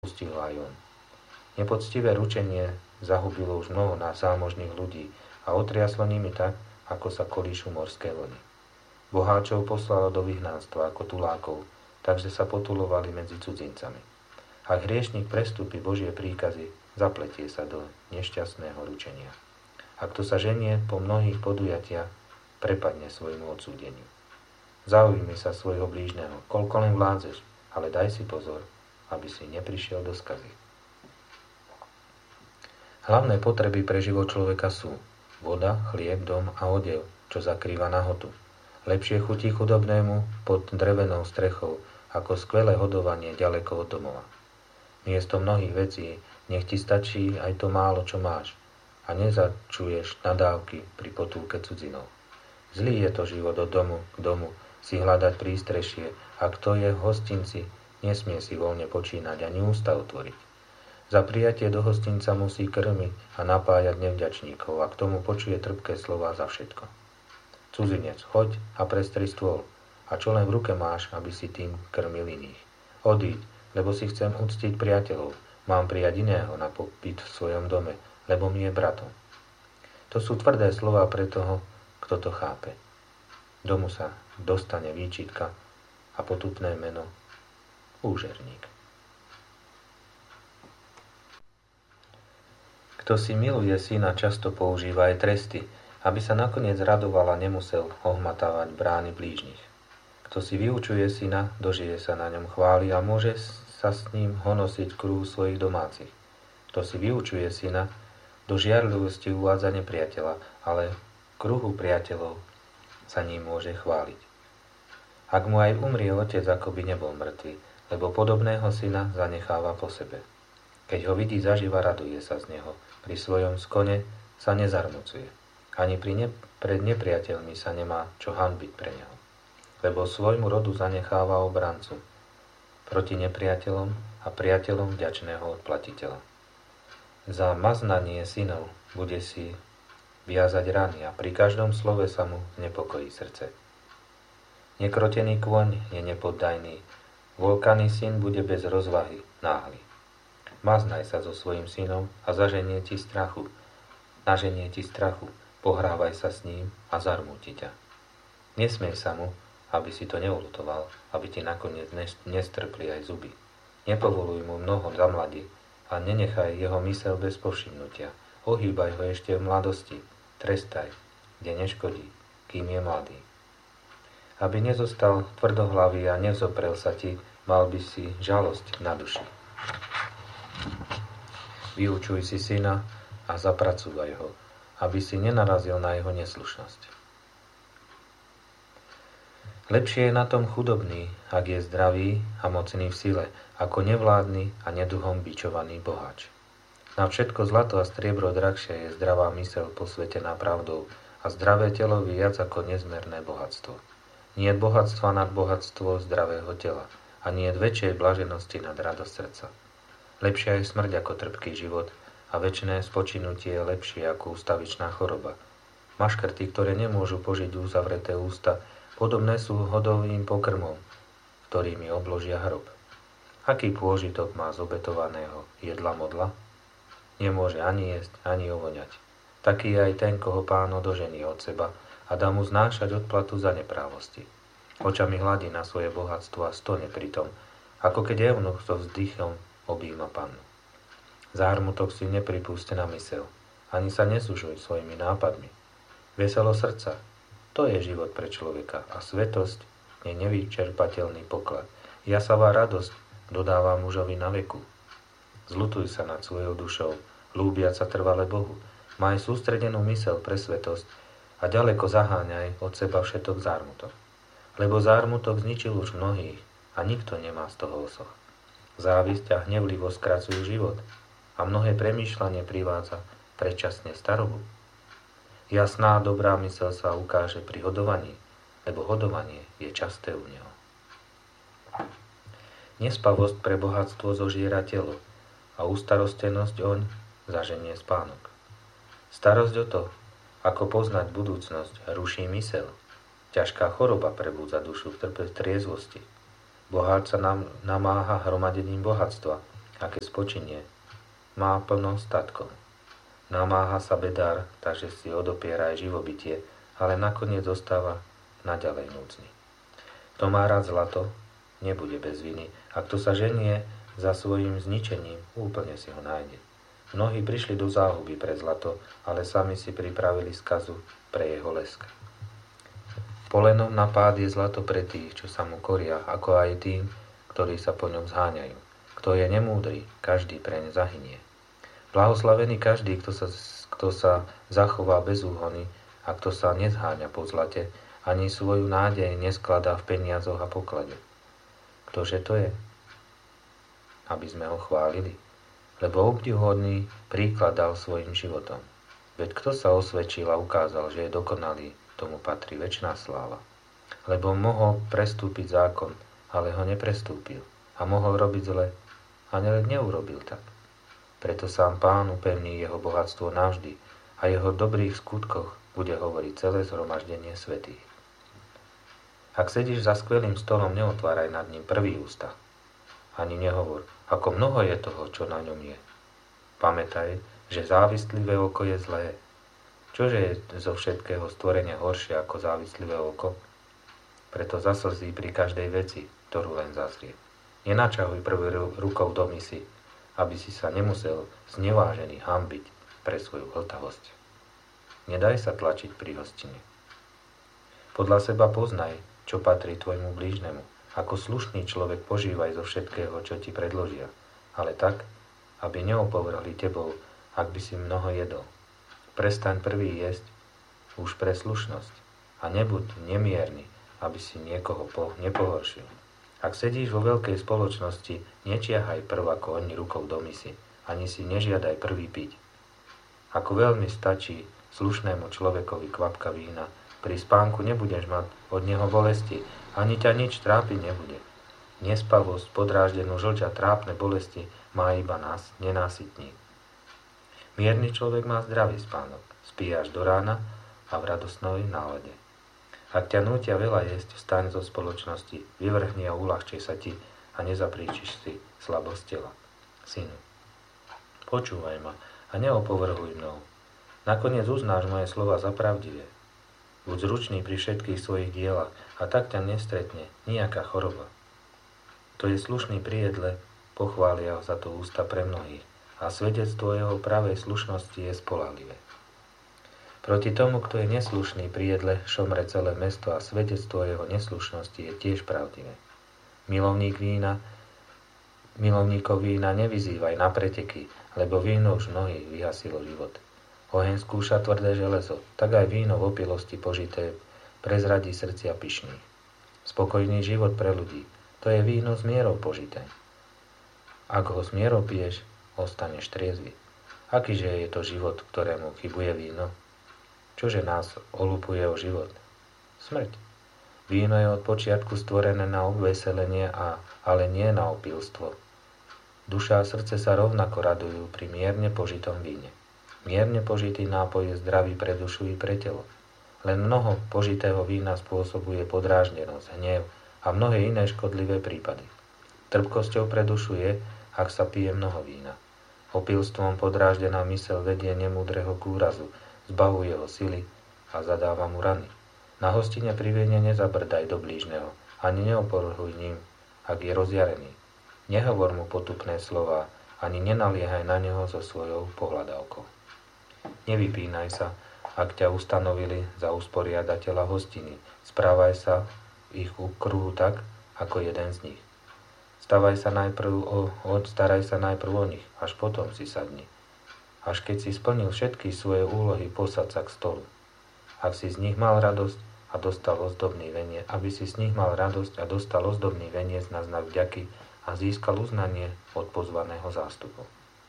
pustil aj on. Nepoctivé ručenie zahubilo už mnoho zámožných ľudí a otriaslo nimi tak, ako sa kolíšu morské vlny. Boháčov poslalo do vyhnanstva ako tulákov, takže sa potulovali medzi cudzincami. Ak hriešnik prestúpi Božie príkazy, zapletie sa do nešťastného ručenia. A kto sa ženie po mnohých podujatiach, prepadne svojmu odsúdeniu. Zaujmi sa svojho blížneho, koľko len vládzeš, ale daj si pozor, aby si neprišiel do skazy. Hlavné potreby pre život človeka sú voda, chlieb, dom a odev, čo zakrýva nahotu. Lepšie chutí chudobnému pod drevenou strechou, ako skvelé hodovanie ďaleko od domova. Miesto mnohých vecí nech ti stačí aj to málo, čo máš, a nezačuješ nadávky pri potulke cudzinov. Zlý je to život od domu k domu, si hľadať prístrešie, a kto je v hostinci, nesmie si voľne počínať ani ústa otvoriť. Za prijatie do hostinca musí krmiť a napájať nevďačníkov a k tomu počuje trpké slová za všetko. Cudzinec, choď a prestri stôl, a čo len v ruke máš, aby si tým krmil iných. Odíď, lebo si chcem uctiť priateľov, mám prijať iného na pobyt v svojom dome, lebo mi je bratom. To sú tvrdé slová pre toho, kto to chápe. Domu sa dostane výčitka a potupné meno úžerník. Kto si miluje syna, často používa aj tresty, aby sa nakoniec radoval a nemusel ohmatávať brány blížnych. Kto si vyučuje syna, dožije sa na ňom chvály a môže sa s ním honosiť kruhu svojich domácich. Kto si vyučuje syna, do žiarlivosti uvádza nepriateľa, ale kruhu priateľov sa ním môže chváliť. Ak mu aj umrie otec, ako by nebol mŕtvy, lebo podobného syna zanecháva po sebe. Keď ho vidí zaživa, raduje sa z neho. Pri svojom skone sa nezarmucuje. Ani pred nepriateľmi sa nemá čo hanbiť pre neho. Lebo svojmu rodu zanecháva obrancu proti nepriateľom a priateľom vďačného odplatiteľa. Za maznanie synov bude si viazať rany a pri každom slove sa mu znepokojí srdce. Nekrotený kôň je nepoddajný, volkaný syn bude bez rozvahy náhly. Maznaj sa so svojím synom a naženie ti strachu, pohrávaj sa s ním a zarmúti ťa. Nesmej sa mu, aby si to neulutoval, aby ti nakoniec nestrpli aj zuby. Nepovoluj mu mnoho za mladí a nenechaj jeho myseľ bez povšimnutia. Ohýbaj ho ešte v mladosti, trestaj, kde neškodí, kým je mladý. Aby nezostal tvrdohlavý a nevzoprel sa ti, mal by si žalosť na duši. Vyučuj si syna a zapracúvaj ho, aby si nenarazil na jeho neslušnosť. Lepšie je na tom chudobný, ak je zdravý a mocný v sile, ako nevládny a neduhom bičovaný boháč. Na všetko zlato a striebro drahšie je zdravá myseľ posvetená pravdou a zdravé telo viac ako nezmerné bohatstvo. Nie je bohatstva nad bohatstvo zdravého tela a nie je väčšej blaženosti nad radosť srdca. Lepšia je smrť ako trpký život a večné spočinutie je lepšie ako ústavičná choroba. Maškrty, ktoré nemôžu požiť uzavreté ústa, podobné sú hodovým pokrmom, ktorými obložia hrob. Aký pôžitok má z obetovaného jedla modla? Nemôže ani jesť, ani ovoňať. Taký je aj ten, koho Pán odožení od seba a dá mu znášať odplatu za neprávosti. Očami hladí na svoje bohatstvo a stone pritom, ako keď eunuch so vzdychom objíma pannu. Zármutok si nepripúste na myseľ, ani sa nesužuj svojimi nápadmi. Veselo srdca, to je život pre človeka a svetosť je nevyčerpateľný poklad. Jasavá radosť dodáva mužovi na veku. Zľutuj sa nad svojou dušou, ľúbiac sa trvale Bohu. Maj sústredenú myseľ pre svetosť a ďaleko zaháňaj od seba všetok zármutok. Lebo zármutok zničil už mnohých a nikto nemá z toho osoch. Závisť a hnevlivosť skracujú život a mnohé premýšľanie privádza predčasne starobu. Jasná dobrá myseľ sa ukáže pri hodovaní, lebo hodovanie je časté u neho. Nespavosť pre bohatstvo zožiera telo a ústarostenosť oň zaženie spánok. Starosť o to, ako poznať budúcnosť, ruší myseľ. Ťažká choroba prebúdza dušu v triezvosti. Boháč sa nám namáha hromadením bohatstva, a keď spočinie, má plno statkov. Namáha sa bedár, takže si odopiera aj živobytie, ale nakoniec zostáva naďalej núdzny. Kto má rád zlato, nebude bez viny, a kto sa ženie za svojím zničením, úplne si ho nájde. Mnohí prišli do záhuby pre zlato, ale sami si pripravili skazu pre jeho lesk. Polenom na pád je zlato pre tých, čo sa mu koria, ako aj tým, ktorí sa po ňom zháňajú. Kto je nemúdry, každý preň zahynie. Blahoslavený každý, kto sa zachová bez úhony a kto sa nezháňa po zlate, ani svoju nádej neskladá v peniazoch a poklade. Ktože to je? Aby sme ho chválili. Lebo obdivuhodný príklad dal svojim životom. Veď kto sa osvedčil a ukázal, že je dokonalý, tomu patrí večná sláva. Lebo mohol prestúpiť zákon, ale ho neprestúpil. A mohol robiť zle, ale neurobil tak. Preto sám Pán upevní jeho bohatstvo navždy a jeho dobrých skutkoch bude hovoriť celé zhromaždenie svätých. Ak sedíš za skvelým stolom, neotváraj nad ním prvý ústa. Ani nehovor, ako mnoho je toho, čo na ňom je. Pamätaj, že závislivé oko je zlé. Čože je zo všetkého stvorenia horšie ako závislivé oko? Preto zaslzí pri každej veci, ktorú len zazrie. Nenačahuj prvú rukou do misy, aby si sa nemusel znevážený hanbiť pre svoju hltavosť. Nedaj sa tlačiť pri hostine. Podľa seba poznaj, čo patrí tvojmu blížnemu. Ako slušný človek požívaj zo všetkého, čo ti predložia, ale tak, aby neopovrhli tebou, ak by si mnoho jedol. Prestaň prvý jesť už pre slušnosť a nebuď nemierny, aby si niekoho nepohoršil. Ak sedíš vo veľkej spoločnosti, nečiahaj prv ako oni rukou do misy, ani si nežiadaj prvý piť. Ako veľmi stačí slušnému človekovi kvapka vína, pri spánku nebudeš mať od neho bolesti, ani ťa nič trápiť nebude. Nespavosť, podráždenú žlč a trápne bolesti má iba nás, nenásytník. Mierny človek má zdravý spánok, spí až do rána a v radostnej nálade. Ak ťa nútia veľa jesť, vstaň zo spoločnosti, vyvrhni a uľahčí sa ti a nezapríčiš si slabosť tela. Synu, počúvaj ma a neopovrhuj mnou. Nakoniec uznáš moje slova za pravdivé. Buď zručný pri všetkých svojich dielach a tak ťa nestretne nejaká choroba. To je slušný pri jedle, pochvália ho za to ústa pre mnohých a svedectvo jeho pravej slušnosti je spoľahlivé. Proti tomu, kto je neslušný pri jedle, šomre celé mesto a svedectvo jeho neslušnosti je tiež pravdivé. Milovníkov vína nevyzývaj na preteky, lebo víno už mnohých vyhasilo život. Oheň skúša tvrdé železo, tak aj víno v opilosti požité prezradí srdcia pyšných. Spokojný život pre ľudí, to je víno s mierou požité. Ak ho s mierou piješ, ostaneš triezvy. Akýže je to život, ktorému chybuje víno? Čože nás olupuje o život? Smrť. Víno je od počiatku stvorené na obveselenie, ale nie na opilstvo. Duša a srdce sa rovnako radujú pri mierne požitom víne. Mierne požitý nápoj je zdravý pre dušu i pre telo. Len mnoho požitého vína spôsobuje podráždenosť, hnev a mnohé iné škodlivé prípady. Trpkosťou pre dušu je, ak sa pije mnoho vína. Opilstvom podráždená myseľ vedie nemúdreho k úrazu, zbavuje ho sily a zadáva mu rany. Na hostine pri víne nezabrdaj do blížneho, ani neopovrhuj ním, ak je rozjarený. Nehovor mu potupné slová, ani nenaliehaj na neho so svojou pohľadávkou. Nevypínaj sa, ak ťa ustanovili za usporiadateľa hostiny. Správaj sa v ich kruhu tak, ako jeden z nich. Staraj sa najprv o nich, až potom si sadni. Až keď si splnil všetky svoje úlohy, posad sa k stolu. Ak si z nich mal radosť a dostal ozdobný veniec, aby si z nich mal radosť a dostal ozdobný veniec na znak vďaky a získal uznanie od pozvaného zástupu.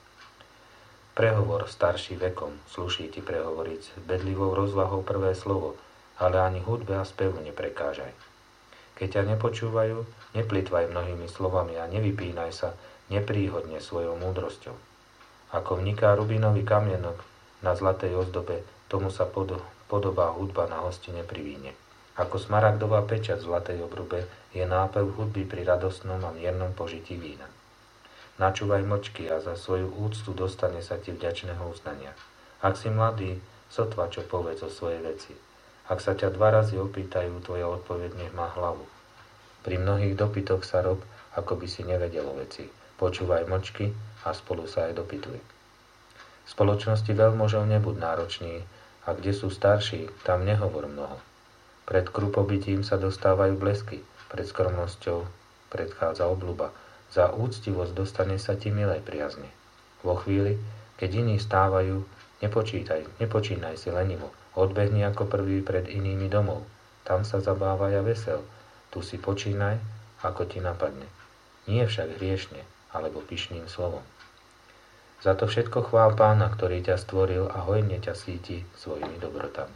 Prehovor starší vekom, sluší ti prehovoriť s bedlivou rozvahou prvé slovo, ale ani hudbe a spevu neprekážaj. Keď ťa nepočúvajú, neplitvaj mnohými slovami a nevypínaj sa nepríhodne svojou múdrosťou. Ako vniká rubinový kamienok na zlatej ozdobe, tomu sa podobá hudba na hostine pri víne. Ako smaragdová pečať v zlatej obrube je nápev hudby pri radostnom a miernom požití vína. Načúvaj mlčky a za svoju úctu dostane sa ti vďačného uznania. Ak si mladý, sotva čo povedz o svojej veci. Ak sa ťa 2 razy opýtajú, tvoja odpoveď nech má hlavu. Pri mnohých dopytoch sa rob, ako by si nevedel o veci. Počúvaj mlčky a spolu sa aj dopytuj. V spoločnosti veľmožov nebuď náročný, a kde sú starší, tam nehovor mnoho. Pred krupobytím sa dostávajú blesky, pred skromnosťou predchádza obľuba. Za úctivosť dostane sa ti milej priazne. Vo chvíli, keď iní stávajú, nepočínaj si lenivo. Odbehni ako prvý pred inými domov. Tam sa zabávaj a vesel. Tu si počínaj, ako ti napadne. Nie však hriešne, alebo pyšným slovom. Za to všetko chvál Pána, ktorý ťa stvoril a hojne ťa síti svojimi dobrotami.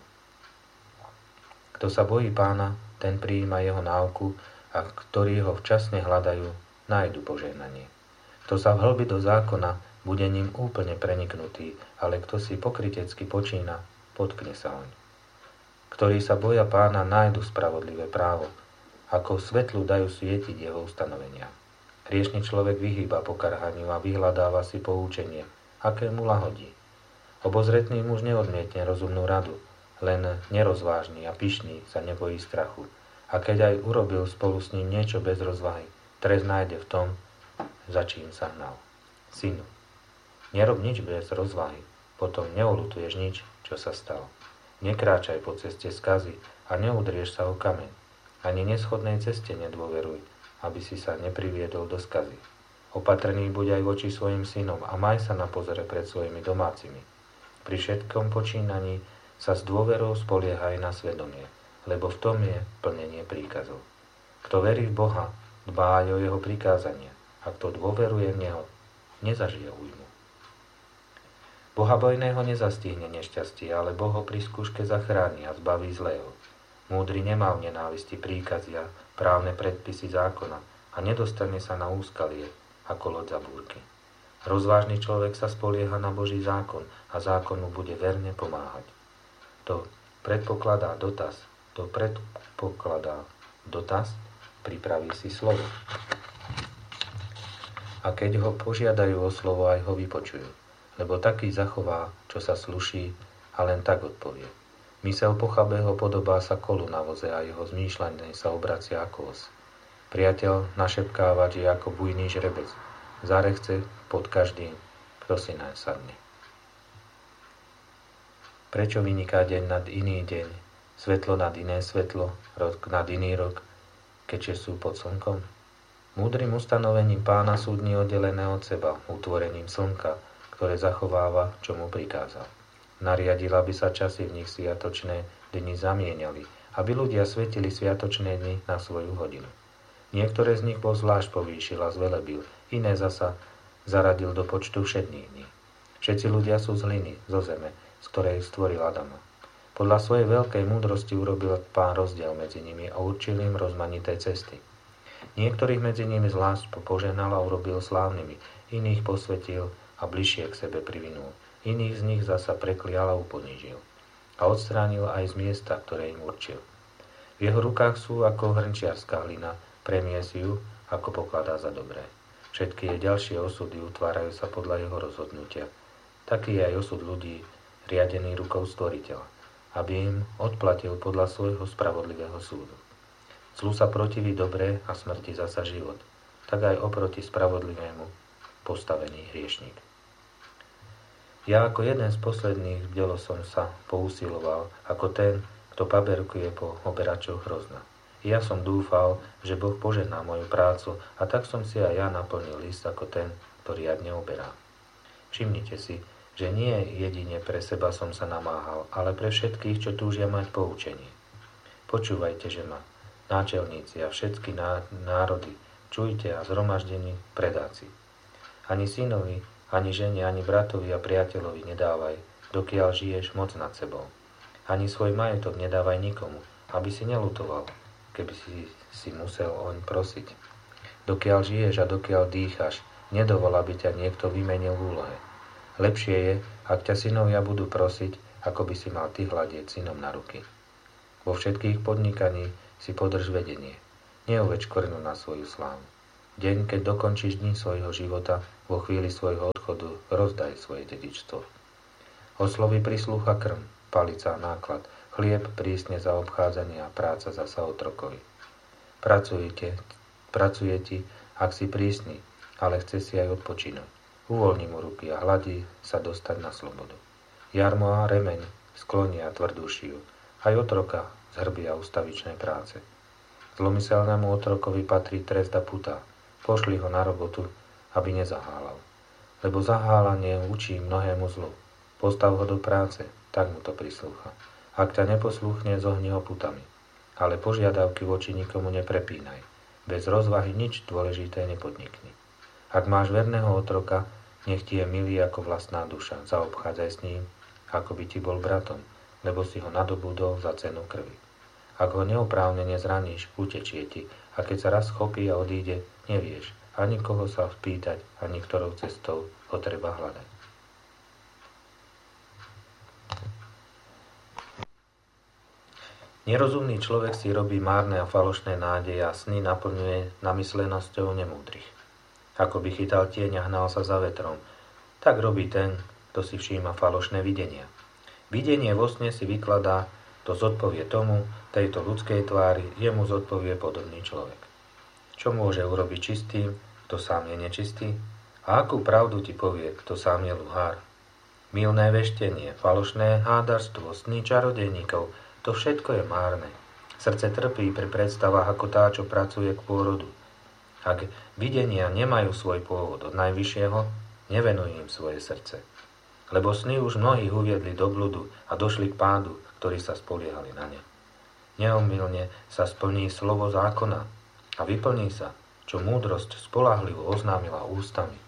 Kto sa bojí Pána, ten prijíma jeho náuku a ktorí ho včasne hľadajú, nájdu požehnanie. Kto sa vhlbí do zákona, bude ním úplne preniknutý, ale kto si pokrytecky počína, potkne sa oň. Ktorí sa boja Pána, nájdu spravodlivé právo, ako svetlu dajú svietiť jeho ustanovenia. Hriešny človek vyhýba pokarhaniu a vyhľadáva si poučenie, aké mu lahodí. Obozretný muž neodmietne rozumnú radu, len nerozvážny a pyšný sa nebojí strachu. A keď aj urobil spolu s ním niečo bez rozvahy, trest nájde v tom, za čím sa hnal. Synu, nerob nič bez rozvahy, potom neoľutuješ nič, čo sa stalo. Nekráčaj po ceste skazy a neudrieš sa o kameň. Ani neschodnej ceste nedôveruj, aby si sa nepriviedol do skazy. Opatrný buď aj voči svojim synom a maj sa na pozore pred svojimi domácimi. Pri všetkom počínaní sa s dôverou spoliehaj na svedomie, lebo v tom je plnenie príkazov. Kto verí v Boha, dbá aj o jeho prikázania, a kto dôveruje v neho, nezažije újmu. Bohabojného nezastihne nešťastie, ale Boh ho pri skúške zachráni a zbaví zlého. Múdry nemá v nenávisti príkazy a právne predpisy zákona a nedostane sa na úskalie ako loď za búrky. Rozvážny človek sa spolieha na Boží zákon a zákonu bude verne pomáhať. To predpokladá dotaz, pripraví si slovo. A keď ho požiadajú o slovo, aj ho vypočujú, lebo taký zachová, čo sa sluší, a len tak odpovie. Mysel pochabého podobá sa kolu na voze a jeho zmýšľanie sa obracia ako os. Priateľ našepkávať je ako bujný žrebec. Zarechce pod každým, kto si naň sadne. Prečo vyniká deň nad iný deň, svetlo nad iné svetlo, rok nad iný rok, keďže sú pod slnkom? Múdrym ustanovením Pána sú dni oddelené od seba, utvorením slnka, ktoré zachováva, čo mu prikázal. Nariadil, aby sa časy v nich sviatočné dni zamieniali, aby ľudia svetili sviatočné dni na svoju hodinu. Niektoré z nich Boh zvlášť povýšil a zvelebil, iné zasa zaradil do počtu všedných dní. Všetci ľudia sú z hliny, zo zeme, z ktorej stvoril Adama. Podľa svojej veľkej múdrosti urobil Pán rozdiel medzi nimi a určil im rozmanité cesty. Niektorých medzi nimi z lásky požehnal a urobil slávnymi, iných posvetil a bližšie k sebe privinul. Iných z nich zasa preklial a uponížil. A odstránil aj z miesta, ktoré im určil. V jeho rukách sú ako hrnčiarská hlina, premie si ju, ako pokladá za dobré. Všetky jej ďalšie osudy utvárajú sa podľa jeho rozhodnutia. Taký je aj osud ľudí, riadený rukou stvoriteľa, aby im odplatil podľa svojho spravodlivého súdu. Zlu sa protiví dobré a smrti zasa život, tak aj oproti spravodlivému postavený hriešnik. Ja ako jeden z posledných bdelo som sa pousiloval, ako ten, kto paberkuje po oberačoch hrozna. Ja som dúfal, že Boh požehná moju prácu a tak som si aj ja naplnil list ako ten, ktorý riadne oberá. Všimnite si, že nie jedine pre seba som sa namáhal, ale pre všetkých, čo túžia mať poučenie. Počúvajte, že ma, náčelníci a všetky národy, čujte a zhromaždení predáci. Ani synovi, ani žene, ani bratovi a priateľovi nedávaj, dokiaľ žiješ moc nad sebou. Ani svoj majetok nedávaj nikomu, aby si neľutoval, keby si musel oň prosiť. Dokiaľ žiješ a dokiaľ dýchaš, nedovol, aby ťa niekto vymenil v úlohe. Lepšie je, ak ťa synovia budú prosiť, ako by si mal ty hľadieť synom na ruky. Vo všetkých podnikaní si podrž vedenie. Neuveč korenu na svoju slávu. Deň, keď dokončíš dni svojho života, vo chvíli svojho odchodu rozdaj svoje dedičstvo. Oslovi prislúcha krm, palica a náklad, chlieb prísne za obchádzanie a práca zasa otrokovi. Pracuje ti, ak si prísny, ale chce si aj odpočinúť. Uvoľni mu ruky a hladí sa dostať na slobodu. Jarmo a remeň sklonia tvrdú šiju, aj otroka zhrbia ustavičnej práce. Zlomyselnému otrokovi patrí trest a putá. Pošli ho na robotu, aby nezahálal. Lebo zahálanie učí mnohému zlu. Postav ho do práce, tak mu to prislúcha. Ak ťa neposlúchne, zohni ho putami. Ale požiadavky voči nikomu neprepínaj. Bez rozvahy nič dôležité nepodnikni. Ak máš verného otroka, nech ti je milý ako vlastná duša. Zaobchádzaj s ním, ako by ti bol bratom, lebo si ho nadobudol za cenu krvi. Ak ho neoprávnene zraníš, utečie ti, a keď sa raz chopí a odíde, nevieš ani koho sa spýtať, ani ktorou cestou ho treba hľadať. Nerozumný človek si robí márne a falošné nádeje a sny naplňuje namyslenosťou nemúdrych. Ako by chytal tieň a hnal sa za vetrom, tak robí ten, kto si všíma falošné videnia. Videnie vo sne si vykladá, to zodpovie tomu, tejto ľudskej tvári, jemu zodpovie podobný človek. Čo môže urobiť čistým, kto sám je nečistý? A akú pravdu ti povie, kto sám je luhár? Mylné veštenie, falošné hádarstvo, sny čarodejníkov, to všetko je márne. Srdce trpí pri predstavách ako tá, čo pracuje k pôrodu. Ak videnia nemajú svoj pôvod od najvyššieho, nevenuj im svoje srdce. Lebo sny už mnohých uviedli do bludu a došli k pádu, ktorí sa spoliehali na ne. Neomylne sa splní slovo zákona a vyplní sa, čo múdrosť spoľahlivo oznámila ústami.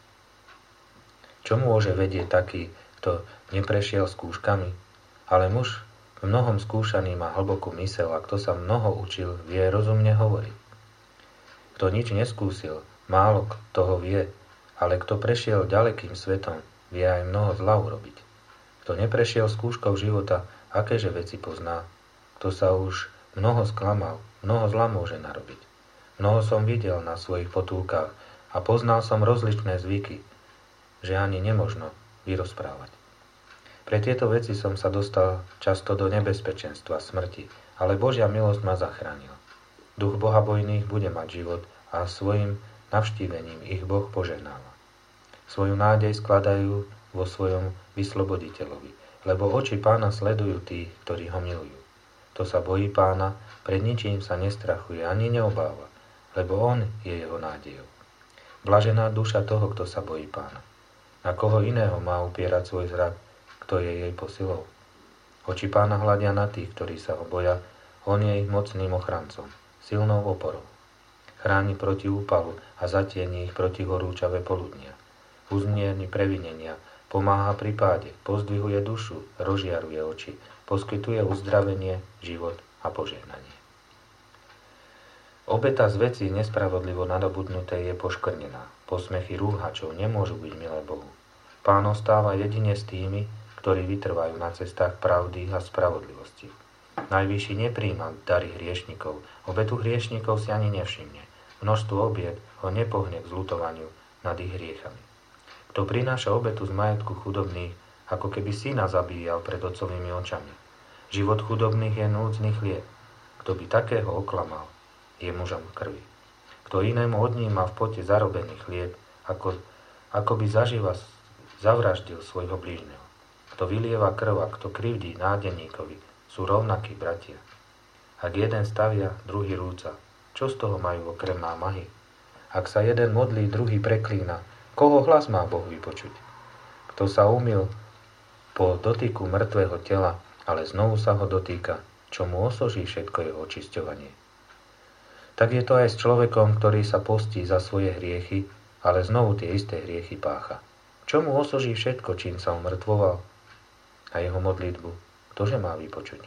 Čo môže vedieť taký, kto neprešiel skúškami? Ale muž v mnohom skúšaný má hlbokú myseľ a kto sa mnoho učil, vie rozumne hovoriť. Kto nič neskúsil, málo toho vie, ale kto prešiel ďalekým svetom, vie aj mnoho zla urobiť. Kto neprešiel skúškou života, akéže veci pozná? Kto sa už mnoho sklamal, mnoho zla môže narobiť. Mnoho som videl na svojich potulkách a poznal som rozličné zvyky, že ani nemožno vyrozprávať. Pre tieto veci som sa dostal často do nebezpečenstva smrti, ale Božia milosť ma zachránila. Duch bohabojných bude mať život a svojim navštívením ich Boh požehnáva. Svoju nádej skladajú vo svojom vysloboditeľovi, lebo oči Pána sledujú tí, ktorí ho milujú. Kto sa bojí Pána, pred ničím sa nestrachuje ani neobáva, lebo on je jeho nádejou. Blažená duša toho, kto sa bojí Pána. Na koho iného má upierať svoj zrak, kto je jej posilou? Oči Pána hľadia na tých, ktorí sa ho boja, on je ich mocným ochrancom, silnou oporou. Chráni proti úpalu a zatieni ich proti horúčavé poludnia. Uzmierni previnenia, pomáha pri páde, pozdvihuje dušu, rozžiaruje oči, poskytuje uzdravenie, život a požehnanie. Obeta z vecí nespravodlivo nadobudnutej je poškvrnená. Posmechy rúhačov nemôžu byť milé Bohu. Pán ostáva jedine s tými, ktorí vytrvajú na cestách pravdy a spravodlivosti. Najvyšší nepríjma dary hriešnikov, obetu hriešnikov si ani nevšimne. Množstvo obiet ho nepohne k zľutovaniu nad ich hriechami. Kto prináša obetu z majetku chudobných, ako keby syna zabíjal pred otcovými očami. Život chudobných je núdzny chlieb. Kto by takého oklamal, je mužom krvi. Kto inému odníma v pote zarobený chlieb, ako by zaživa zavraždil svojho blížneho. Kto vylieva krv a kto krivdí nádeníkovi, sú rovnakí bratia. Ak jeden stavia, druhý rúca, čo z toho majú okrem námahy? Ak sa jeden modlí, druhý preklína, koho hlas má Boh vypočuť? Kto sa umyl po dotyku mŕtvého tela, ale znovu sa ho dotýka, čo mu osoží všetko jeho očisťovanie? Tak je to aj s človekom, ktorý sa postí za svoje hriechy, ale znovu tie isté hriechy pácha. Čo mu osoží všetko, čím sa umrtvoval? A jeho modlitbu, ktože má vypočuť?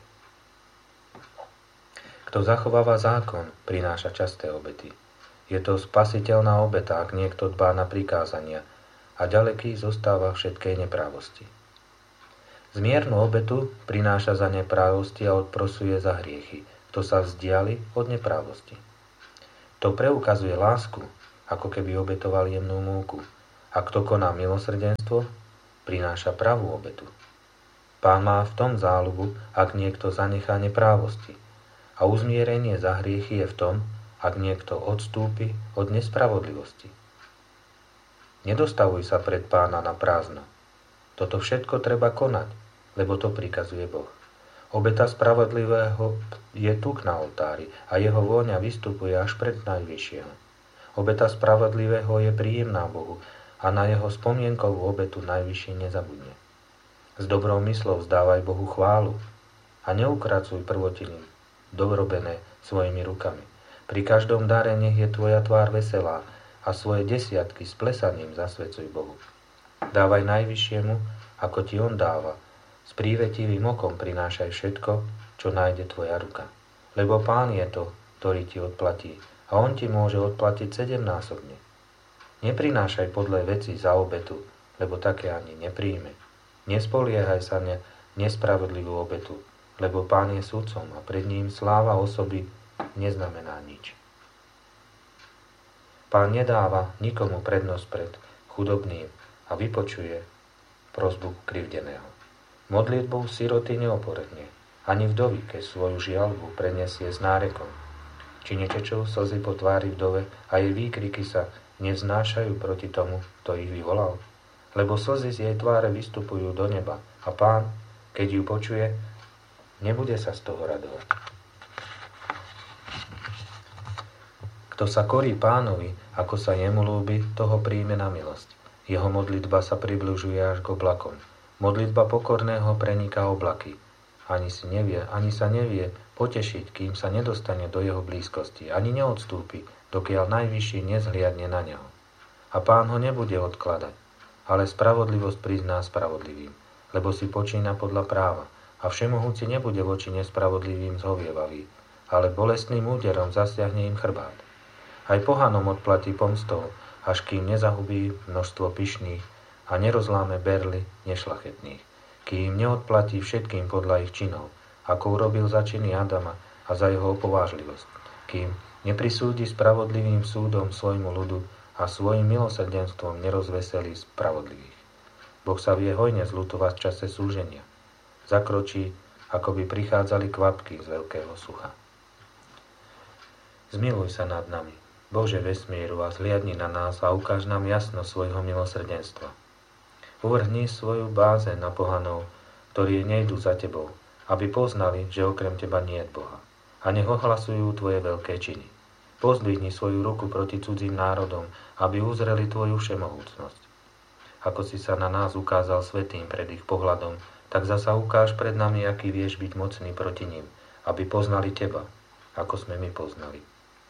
Kto zachováva zákon, prináša časté obety. Je to spasiteľná obeta, ak niekto dbá na prikázania a ďaleký zostáva všetkej neprávosti. Zmiernu obetu prináša za neprávosti a odprosuje za hriechy, kto sa vzdiali od neprávosti. To preukazuje lásku ako keby obetoval jemnú múku. A kto koná milosrdenstvo, prináša pravú obetu. Pán má v tom záľubu, ak niekto zanechá neprávosti. A uzmierenie za hriechy je v tom, ak niekto odstúpi od nespravodlivosti. Nedostavuj sa pred Pána na prázdno. Toto všetko treba konať, lebo to prikazuje Boh. Obeta spravodlivého je tuk na oltári a jeho vôňa vystupuje až pred Najvyššieho. Obeta spravodlivého je príjemná Bohu a na jeho spomienkovú obetu Najvyšší nezabudne. S dobrou myslou vzdávaj Bohu chválu a neukracuj prvotiny dorobené svojimi rukami. Pri každom dare nech je tvoja tvár veselá a svoje desiatky s plesaním zasvedcuj Bohu. Dávaj Najvyššiemu, ako ti on dáva. S prívetivým okom prinášaj všetko, čo nájde tvoja ruka. Lebo Pán je to, ktorý ti odplatí a on ti môže odplatiť 7-násobne. Neprinášaj podlé veci za obetu, lebo také ani nepríjme. Nespoliehaj sa na nespravodlivú obetu, lebo Pán je sudcom a pred ním sláva osoby neznamená nič. Pán nedáva nikomu prednosť pred chudobným a vypočuje prosbu krivdeného. Modlitbou siroty neoporedne, ani vdovy, keď svoju žiaľbu prenesie s nárekom. Či netečú slzy po tvári vdove a jej výkriky sa nevznášajú proti tomu, kto ich vyvolal? Lebo slzy z jej tváre vystupujú do neba a Pán, keď ju počuje, nebude sa z toho radovať. Kto sa korí Pánovi, ako sa jemu ľúbi, toho príjme na milosť. Jeho modlitba sa približuje až k oblakom. Modlitba pokorného preniká oblaky. Ani sa nevie potešiť, kým sa nedostane do jeho blízkosti, ani neodstúpi, dokiaľ Najvyšší nezhliadne na neho. A Pán ho nebude odkladať, ale spravodlivosť prizná spravodlivým, lebo si počína podľa práva, a všemohúci nebude voči nespravodlivým zhovievavý, ale bolestným úderom zasiahne im chrbát. Aj pohanom odplatí pomstou, až kým nezahubí množstvo pyšných a nerozláme berly nešlachetných, kým neodplatí všetkým podľa ich činov, ako urobil za činy Adama a za jeho opovážlivosť, kým neprisúdi spravodlivým súdom svojmu ľudu a svojim milosrdenstvom nerozveselí spravodlivých. Boh sa vie hojne zľutovať v čase súženia. Zakročí, ako by prichádzali kvapky z veľkého sucha. Zmiluj sa nad nami, Bože vesmíru, a zliadni na nás a ukáž nám jasno svojho milosrdenstva. Uvrhni svoju bázeň na pohanov, ktorí nejdú za tebou, aby poznali, že okrem teba nie je Boha. A nech ohlasujú tvoje veľké činy. Pozdvihni svoju ruku proti cudzím národom, aby uzreli tvoju všemohúcnosť. Ako si sa na nás ukázal svätým pred ich pohľadom, tak zasa ukáž pred nami, aký vieš byť mocný proti nim, aby poznali teba, ako sme my poznali.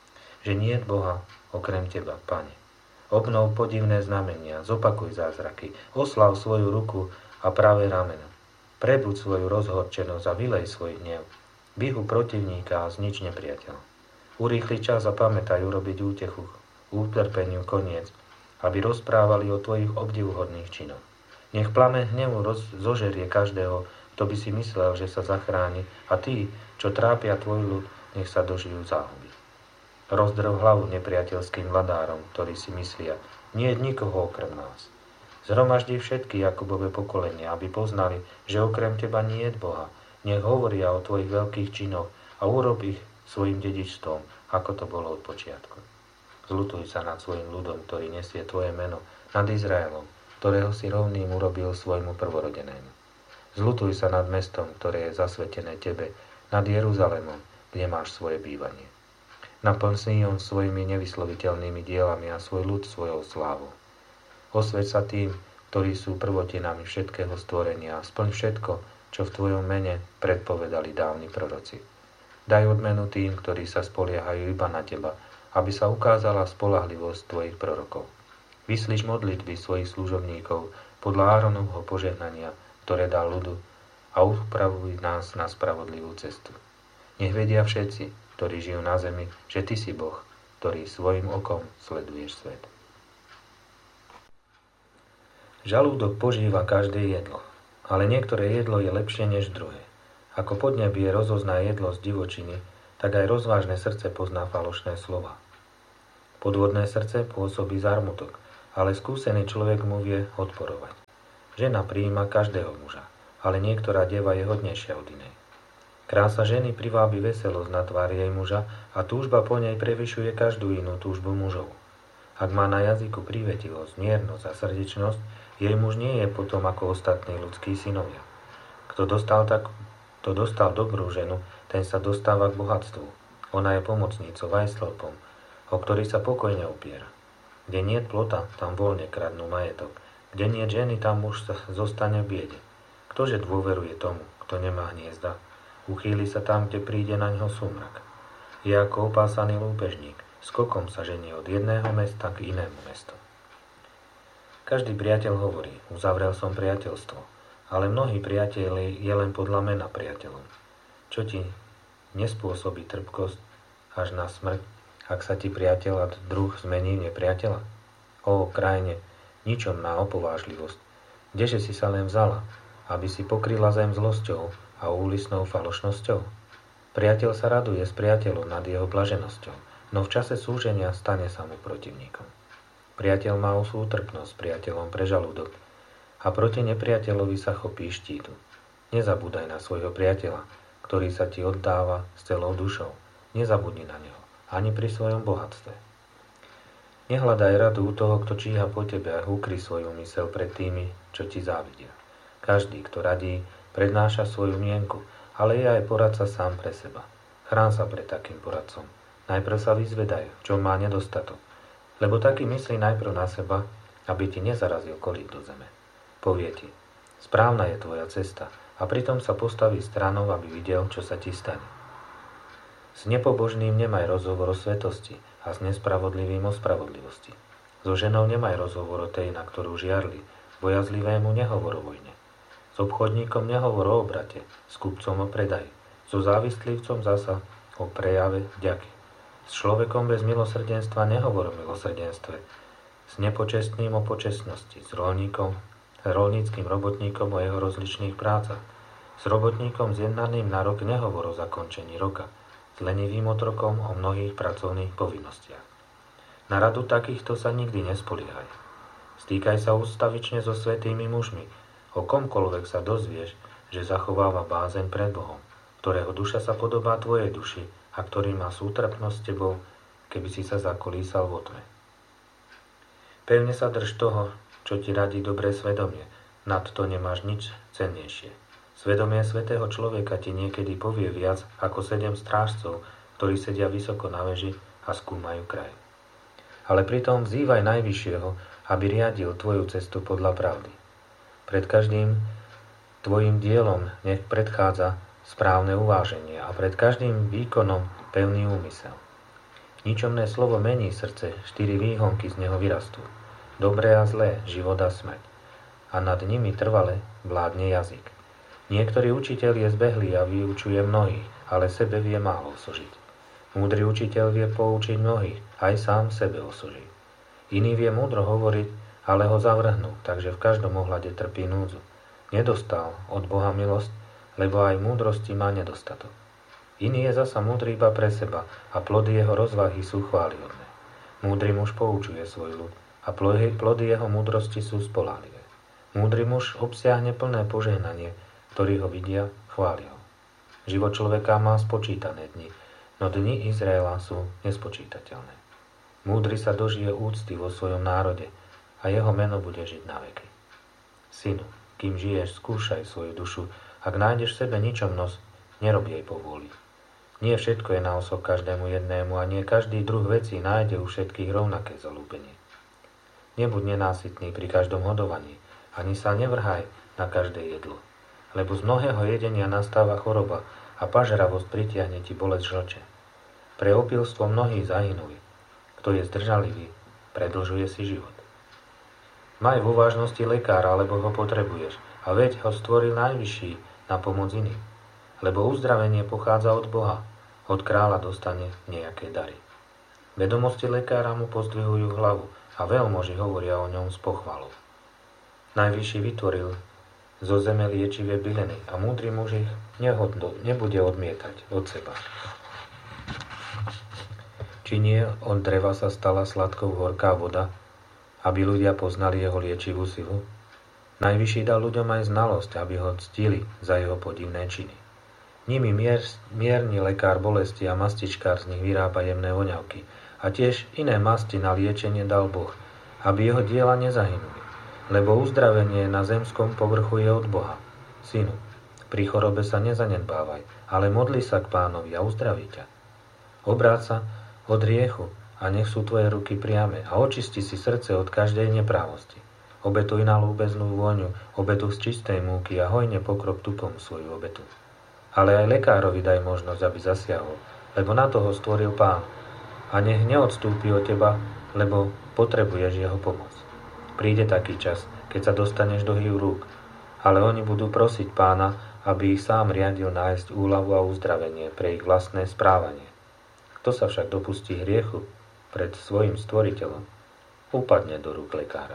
Že nie je Boha okrem teba, Pane. Obnov podivné znamenia, zopakuj zázraky, oslav svoju ruku a pravé rameno. Prebuď svoju rozhorčenosť a vylej svoj hnev. Bihu protivníka a znič nepriateľa. Urýchli čas a pamätaj urobiť útechu, utrpeniu koniec, aby rozprávali o tvojich obdivuhodných činoch. Nech plameň hnevu zožerie každého, kto by si myslel, že sa zachráni, a tí, čo trápia tvoj ľud, nech sa dožijú záhuby. Rozdrv hlavu nepriateľským vladárom, ktorí si myslia, nie je nikoho okrem nás. Zhromaždi všetky Jakubove pokolenia, aby poznali, že okrem teba nie je Boha. Nech hovoria o tvojich veľkých činoch a urob ich svojim dedičstvom, ako to bolo od počiatku. Zľutuj sa nad svojim ľudom, ktorý nesie tvoje meno, nad Izraelom, ktorého si rovným urobil svojmu prvorodenému. Zľutuj sa nad mestom, ktoré je zasvetené tebe, nad Jeruzalémom, kde máš svoje bývanie. Naplň Sion svojimi nevysloviteľnými dielami a svoj ľud svojou slávou. Osveť sa tým, ktorí sú prvotinami všetkého stvorenia, a splň všetko, čo v tvojom mene predpovedali dávni proroci. Daj odmenu tým, ktorí sa spoliehajú iba na teba, aby sa ukázala spoľahlivosť tvojich prorokov. Vyslíš modlitby svojich služobníkov podľa Áronovho požehnania, ktoré dal ľudu, a upravuj nás na spravodlivú cestu. Nech vedia všetci, ktorí žijú na zemi, že ty si Boh, ktorý svojim okom sleduješ svet. Žalúdok požíva každé jedlo, ale niektoré jedlo je lepšie než druhé. Ako podnebie rozozná jedlo z divočiny, tak aj rozvážne srdce pozná falošné slova. Podvodné srdce pôsobí zármutok, ale skúsený človek mu vie odporovať. Žena prijíma každého muža, ale niektorá deva je hodnejšia od inej. Krása ženy privábi veselosť na tvári jej muža a túžba po nej prevyšuje každú inú túžbu mužov. Ak má na jazyku prívetivosť, miernosť a srdečnosť, jej muž nie je potom ako ostatní ľudskí synovia. Kto dostal dobrú ženu, ten sa dostáva k bohatstvu. Ona je pomocnícou aj stĺpom, o ktorý sa pokojne opiera. Kde niet plota, tam voľne kradnú majetok. Kde niet ženy, tam muž zostane v biede. Ktože dôveruje tomu, kto nemá hniezda? Uchýli sa tam, kde príde na ňo súmrak. Je ako opásaný lúpežník. Skokom sa ženie od jedného mesta k inému mestu. Každý priateľ hovorí, uzavrel som priateľstvo, ale mnohí priatelia je len podľa mena priateľom. Čo ti nespôsobí trpkosť až na smrť, ak sa ti priateľ a druh zmení v nepriateľa? Ó, krajne, ničom má opovážlivosť. Kdeže si sa len vzala, aby si pokryla zem zlosťou a úlisnou falošnosťou? Priateľ sa raduje s priateľom nad jeho blaženosťou, no v čase súženia stane sa mu protivníkom. Priateľ má sútrpnosť s priateľom pre žalúdok a proti nepriateľovi sa chopí štítu. Nezabúdaj na svojho priateľa, ktorý sa ti oddáva s celou dušou. Nezabudni na neho, ani pri svojom bohatstve. Nehľadaj radu u toho, kto číha po tebe a ukry svoju myseľ pred tými, čo ti závidia. Každý, kto radí, prednáša svoju mienku, ale je aj poradca sám pre seba. Chrán sa pred takým poradcom. Najprv sa vyzvedaj, v čom má nedostatok, lebo taký myslí najprv na seba, aby ti nezarazil kolík do zeme. Povie ti, správna je tvoja cesta a pritom sa postaví stranou, aby videl, čo sa ti stane. S nepobožným nemaj rozhovor o svetosti a s nespravodlivým o spravodlivosti. So ženou nemaj rozhovor o tej, na ktorú žiarli, bojazlivému nehovor o vojne. S obchodníkom nehovor o obrate, s kupcom o predaji, so závistlivcom zasa o prejave vďaky. S človekom bez milosrdenstva nehovor o milosrdenstve, s nepočestným o počestnosti, s roľníckym robotníkom o jeho rozličných prácach, s robotníkom zjednaným na rok nehovor o zakončení roka, s lenivým otrokom o mnohých pracovných povinnostiach. Na radu takýchto sa nikdy nespoliehaj. Stýkaj sa ústavične so svätými mužmi, o komkoľvek sa dozvieš, že zachováva bázeň pred Bohom, ktorého duša sa podobá tvojej duši a ktorý má sútrpnosť s tebou, keby si sa zakolísal vo tme. Pevne sa drž toho, čo ti radí dobré svedomie, nad to nemáš nič cennejšie. Svedomie svätého človeka ti niekedy povie viac ako 7 strážcov, ktorí sedia vysoko na veži a skúmajú kraj. Ale pritom vzývaj najvyššieho, aby riadil tvoju cestu podľa pravdy. Pred každým tvojim dielom nech predchádza správne uváženie a pred každým výkonom pevný úmysel. Ničomné slovo mení srdce, 4 výhonky z neho vyrastú. Dobré a zlé, život a smrť. A nad nimi trvale vládne jazyk. Niektorý učiteľ je zbehlý a vyučuje mnohých, ale sebe vie málo osožiť. Múdry učiteľ vie poučiť mnohých, aj sám sebe osoží. Iný vie múdro hovoriť, ale ho zavrhnú, takže v každom ohľade trpí núdzu. Nedostal od Boha milosť, lebo aj múdrosti má nedostatok. Iný je zasa múdry iba pre seba a plody jeho rozvahy sú chválihodné. Múdry muž poučuje svoj ľud a plody jeho múdrosti sú spoľahlivé. Múdry muž obsiahne plné požehnanie, ktorí ho vidia, chvália ho. Život človeka má spočítané dni, no dni Izraela sú nespočítateľné. Múdry sa dožije úcty vo svojom národe a jeho meno bude žiť na veky. Synu, kým žiješ, skúšaj svoju dušu. Ak nájdeš v sebe ničomnosť, nerob jej povôli. Nie všetko je na osob každému jednému a nie každý druh vecí nájde u všetkých rovnaké zalúbenie. Nebuď nenásytný pri každom hodovaní, ani sa nevrhaj na každé jedlo, lebo z mnohého jedenia nastáva choroba a pažeravosť pritiahne ti bolesť žlče. Pre opilstvo mnohí zahynuli. Kto je zdržalivý, predlžuje si život. Maj vo vážnosti lekára, lebo ho potrebuješ, a veď ho stvoril najvyšší na pomoc iným, lebo uzdravenie pochádza od Boha, od kráľa dostane nejaké dary. Vedomosti lekára mu pozdvihujú hlavu a veľmoži hovoria o ňom s pochvalou. Najvyšší vytvoril zo zeme liečivé byliny a múdry muž ich nebude odmietať od seba. Či nie od dreva sa stala sladkou horká voda, aby ľudia poznali jeho liečivú silu? Najvyšší dal ľuďom aj znalosť, aby ho ctili za jeho podivné činy. Nimi mierny lekár bolesti a mastičkár z nich vyrába jemné voňavky. A tiež iné masti na liečenie dal Boh, aby jeho diela nezahynuli. Lebo uzdravenie na zemskom povrchu je od Boha. Synu, pri chorobe sa nezanedbávaj, ale modli sa k Pánovi a uzdraví ťa. Obráť sa od hriechu a nech sú tvoje ruky priame a očisti si srdce od každej neprávosti. Obetuj na lúbeznú vôňu, obetu z čistej múky a hojne pokrop tupom svoju obetu. Ale aj lekárovi daj možnosť, aby zasiahol, lebo na toho stvoril Pán. A nech neodstúpi od teba, lebo potrebuješ jeho pomoc. Príde taký čas, keď sa dostaneš do hýv rúk, ale oni budú prosiť Pána, aby ich sám riadil nájsť úľavu a uzdravenie pre ich vlastné správanie. Kto sa však dopustí hriechu pred svojim stvoriteľom, upadne do rúk lekára.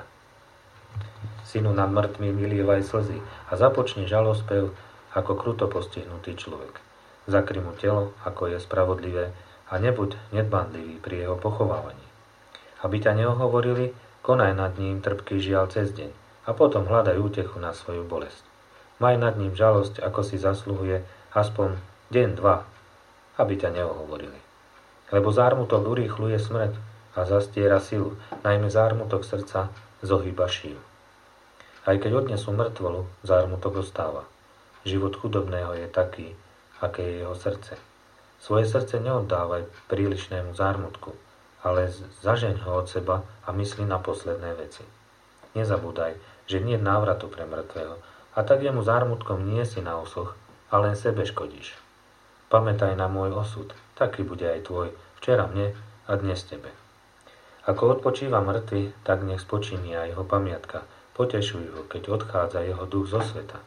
Synu, nad mŕtvým vylievaj slzy a započni žalospev ako kruto postihnutý človek. Zakry mu telo, ako je spravodlivé, a nebuď nedbanlivý pri jeho pochovávaní. Aby ťa neohovorili, konaj nad ním trpký žiaľ cez deň a potom hľadaj útechu na svoju bolesť. Maj nad ním žalosť, ako si zasluhuje, aspoň deň, dva, aby ťa neohovorili. Lebo zármutok urýchľuje smrť a zastiera silu, najmä zármutok srdca zohýba šíju. Aj keď odnesú mŕtvolu, zármutok ostáva. Život chudobného je taký, aké je jeho srdce. Svoje srdce neoddávaj prílišnému zármutku, ale zažeň ho od seba a mysli na posledné veci. Nezabúdaj, že nie je návratu pre mŕtvého, a tak jemu zármutkom nie si na osoch, ale len sebe škodíš. Pamätaj na môj osud, taký bude aj tvoj, včera mne a dnes tebe. Ako odpočíva mŕtvy, tak nech spočíni aj jeho pamiatka, potešuj ho, keď odchádza jeho duch zo sveta.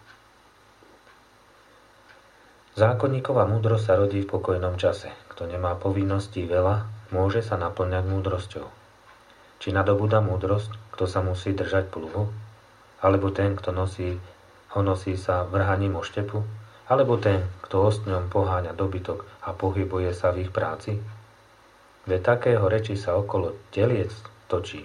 Zákonníková múdrosť sa rodí v pokojnom čase. Kto nemá povinností veľa, môže sa naplňať múdrosťou. Či nadobúda múdrosť, kto sa musí držať pluhu? Alebo ten, kto nosí sa vrhaním oštepu? Alebo ten, kto ostňom poháňa dobytok a pohybuje sa v ich práci? Veď takého reči sa okolo teliec točí.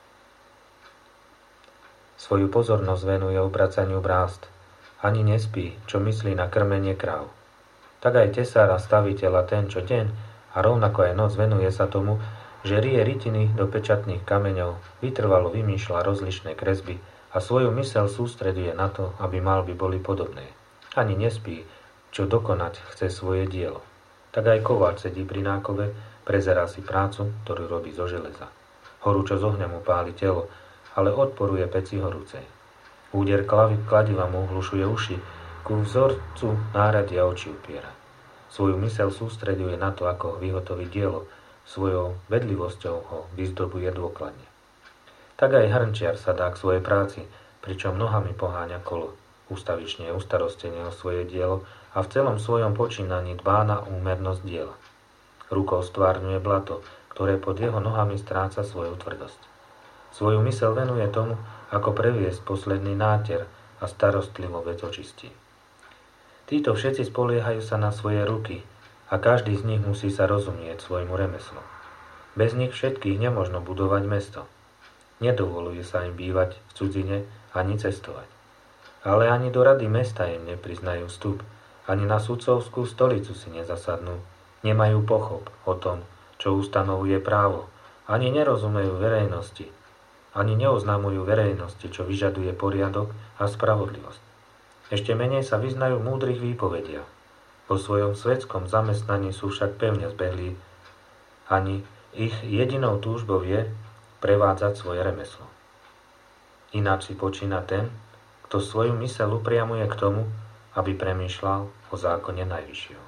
Svoju pozornosť venuje obracaniu brázd. Ani nespí, čo myslí na krmenie kráv. Tak aj tesár a staviteľ a ten, čo deň a rovnako aj noc venuje sa tomu, že rie rytiny do pečatných kameňov, vytrvalo vymýšľa rozličné kresby a svoju myseľ sústreduje na to, aby malby boli podobné. Ani nespí, čo dokonať chce svoje dielo. Tak aj kováč sedí pri nákove, prezerá si prácu, ktorú robí zo železa. Horúčo z ohňa mu páli telo, ale odporuje peci horúcej. Úder kladiva mu hlušuje uši, ku vzorcu náradia oči upiera. Svoju myseľ sústreďuje na to, ako vyhotoviť dielo, svojou vedlivosťou ho vyzdobuje dôkladne. Tak aj hrnčiar sa dá k svojej práci, pričom nohami poháňa kolo, ustavične ustarostenie o svoje dielo a v celom svojom počínaní dbá na úmernosť diela. Rukou stvárňuje blato, ktoré pod jeho nohami stráca svoju tvrdosť. Svoju myseľ venuje tomu, ako previesť posledný náter a starostlivo vec očistí. Títo všetci spoliehajú sa na svoje ruky a každý z nich musí sa rozumieť svojmu remeslu. Bez nich všetkých nemožno budovať mesto. Nedovoluje sa im bývať v cudzine ani cestovať. Ale ani do rady mesta im nepriznajú vstup, ani na sudcovskú stolicu si nezasadnú, nemajú pochop o tom, čo ustanovuje právo, ani nerozumejú verejnosti, ani neoznamujú verejnosti, čo vyžaduje poriadok a spravodlivosť. Ešte menej sa vyznajú v múdrych výpovediach. Vo svojom svetskom zamestnaní sú však pevne zbehlí. Ani ich jedinou túžbou je prevádzať svoje remeslo. Ináč si počína ten, kto svoju myseľ upriamuje k tomu, aby premýšľal o zákone Najvyššieho.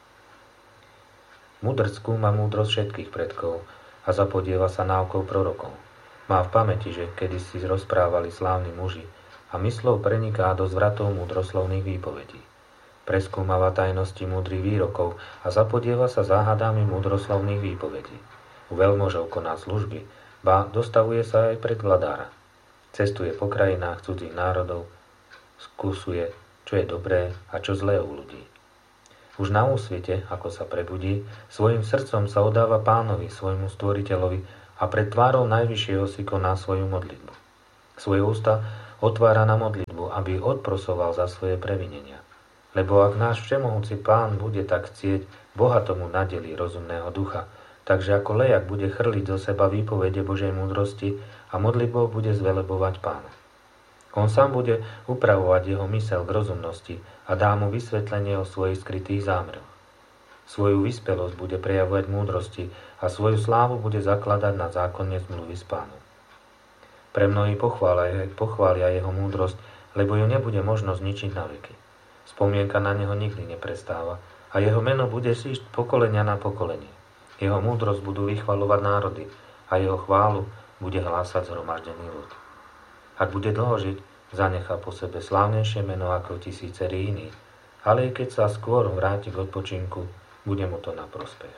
Múdrc skúma múdrosť všetkých predkov a zapodieva sa náukou prorokov. Má v pamäti, že kedysi rozprávali slávni muži, a myslou preniká do zvratov múdroslovných výpovedí. Preskúmava tajnosti múdrych výrokov a zapodieva sa záhadami múdroslovných výpovedí. U veľmožov koná služby, ba dostavuje sa aj pred vladára. Cestuje po krajinách cudzích národov, skúsuje, čo je dobré a čo zlé u ľudí. Už na úsvite, ako sa prebudí, svojim srdcom sa odáva Pánovi, svojmu stvoriteľovi a pred tvárou Najvyššieho si koná svoju modlitbu. Svoje ústa otvára na modlitbu, aby odprosoval za svoje previnenia. Lebo ak náš všemohúci Pán bude tak chcieť, Boha tomu nadelí rozumného ducha, takže ako lejak bude chrliť zo seba výpovede Božej múdrosti a modlitbou bude zvelebovať Pána. On sám bude upravovať jeho myseľ k rozumnosti a dá mu vysvetlenie o svojich skrytých zámeroch. Svoju vyspelosť bude prejavovať múdrosti a svoju slávu bude zakladať na zákonne zmluvy s Pánom. Pre mnohí pochvália jeho múdrosť, lebo ju nebude možno zničiť na veky. Spomienka na neho nikdy neprestáva a jeho meno bude sísť pokolenia na pokolenie. Jeho múdrosť budú vychvaľovať národy a jeho chválu bude hlásať zhromaždený ľud. Ak bude dlho žiť, zanechá po sebe slávnejšie meno ako tisíceri iných, ale i keď sa skôr vráti k odpočinku, bude mu to na prospech.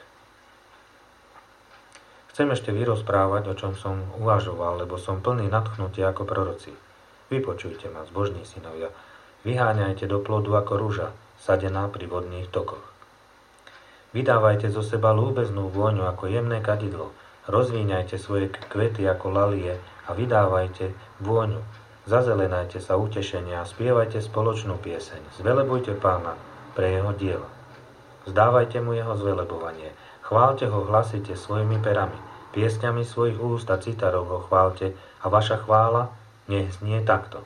Chcem ešte vyrozprávať, o čom som uvažoval, lebo som plný nadchnutia ako proroci. Vypočujte ma, zbožní synovia, vyháňajte do plodu ako ruža, sadená pri vodných tokoch. Vydávajte zo seba ľúbeznú vôňu ako jemné kadidlo, rozvíňajte svoje kvety ako lalie a vydávajte vôňu. Zazelenajte sa utešenia a spievajte spoločnú pieseň. Zvelebujte Pána pre jeho diela. Vzdávajte mu jeho zvelebovanie. Chváľte ho hlasite svojimi perami. Piesňami svojich úst a citarov ho chváľte a vaša chvála nech znie takto.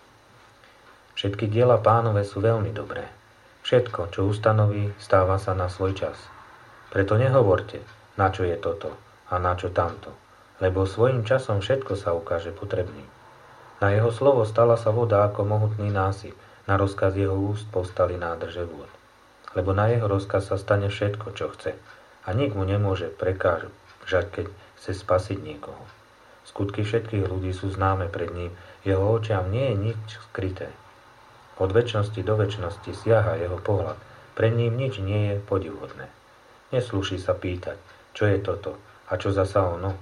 Všetky diela Pánove sú veľmi dobré. Všetko, čo ustanoví, stáva sa na svoj čas. Preto nehovorte, na čo je toto a na čo tamto, lebo svojím časom všetko sa ukáže potrebným. Na jeho slovo stala sa voda ako mohutný násyp, na rozkaz jeho úst povstali nádrže vôd. Lebo na jeho rozkaz sa stane všetko, čo chce, a nik mu nemôže prekážať, keď chce spasiť niekoho. Skutky všetkých ľudí sú známe pred ním, jeho očiam nie je nič skryté. Od večnosti do večnosti siaha jeho pohľad, pred ním nič nie je podivhodné. Neslúši sa pýtať, čo je toto a čo zasa ono.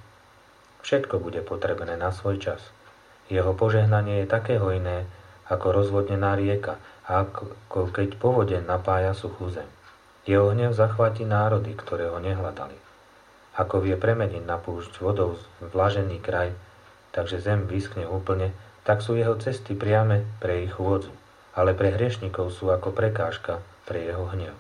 Všetko bude potrebné na svoj čas. Jeho požehnanie je také hojné, ako rozvodnená rieka a ako keď povodeň napája suchú zem. Jeho hnev zachváti národy, ktoré ho nehľadali. Ako vie premeniť na púšť vodou vlažený kraj, takže zem vyschne úplne, tak sú jeho cesty priame pre ich chôdzu, ale pre hriešnikov sú ako prekážka pre jeho hnev.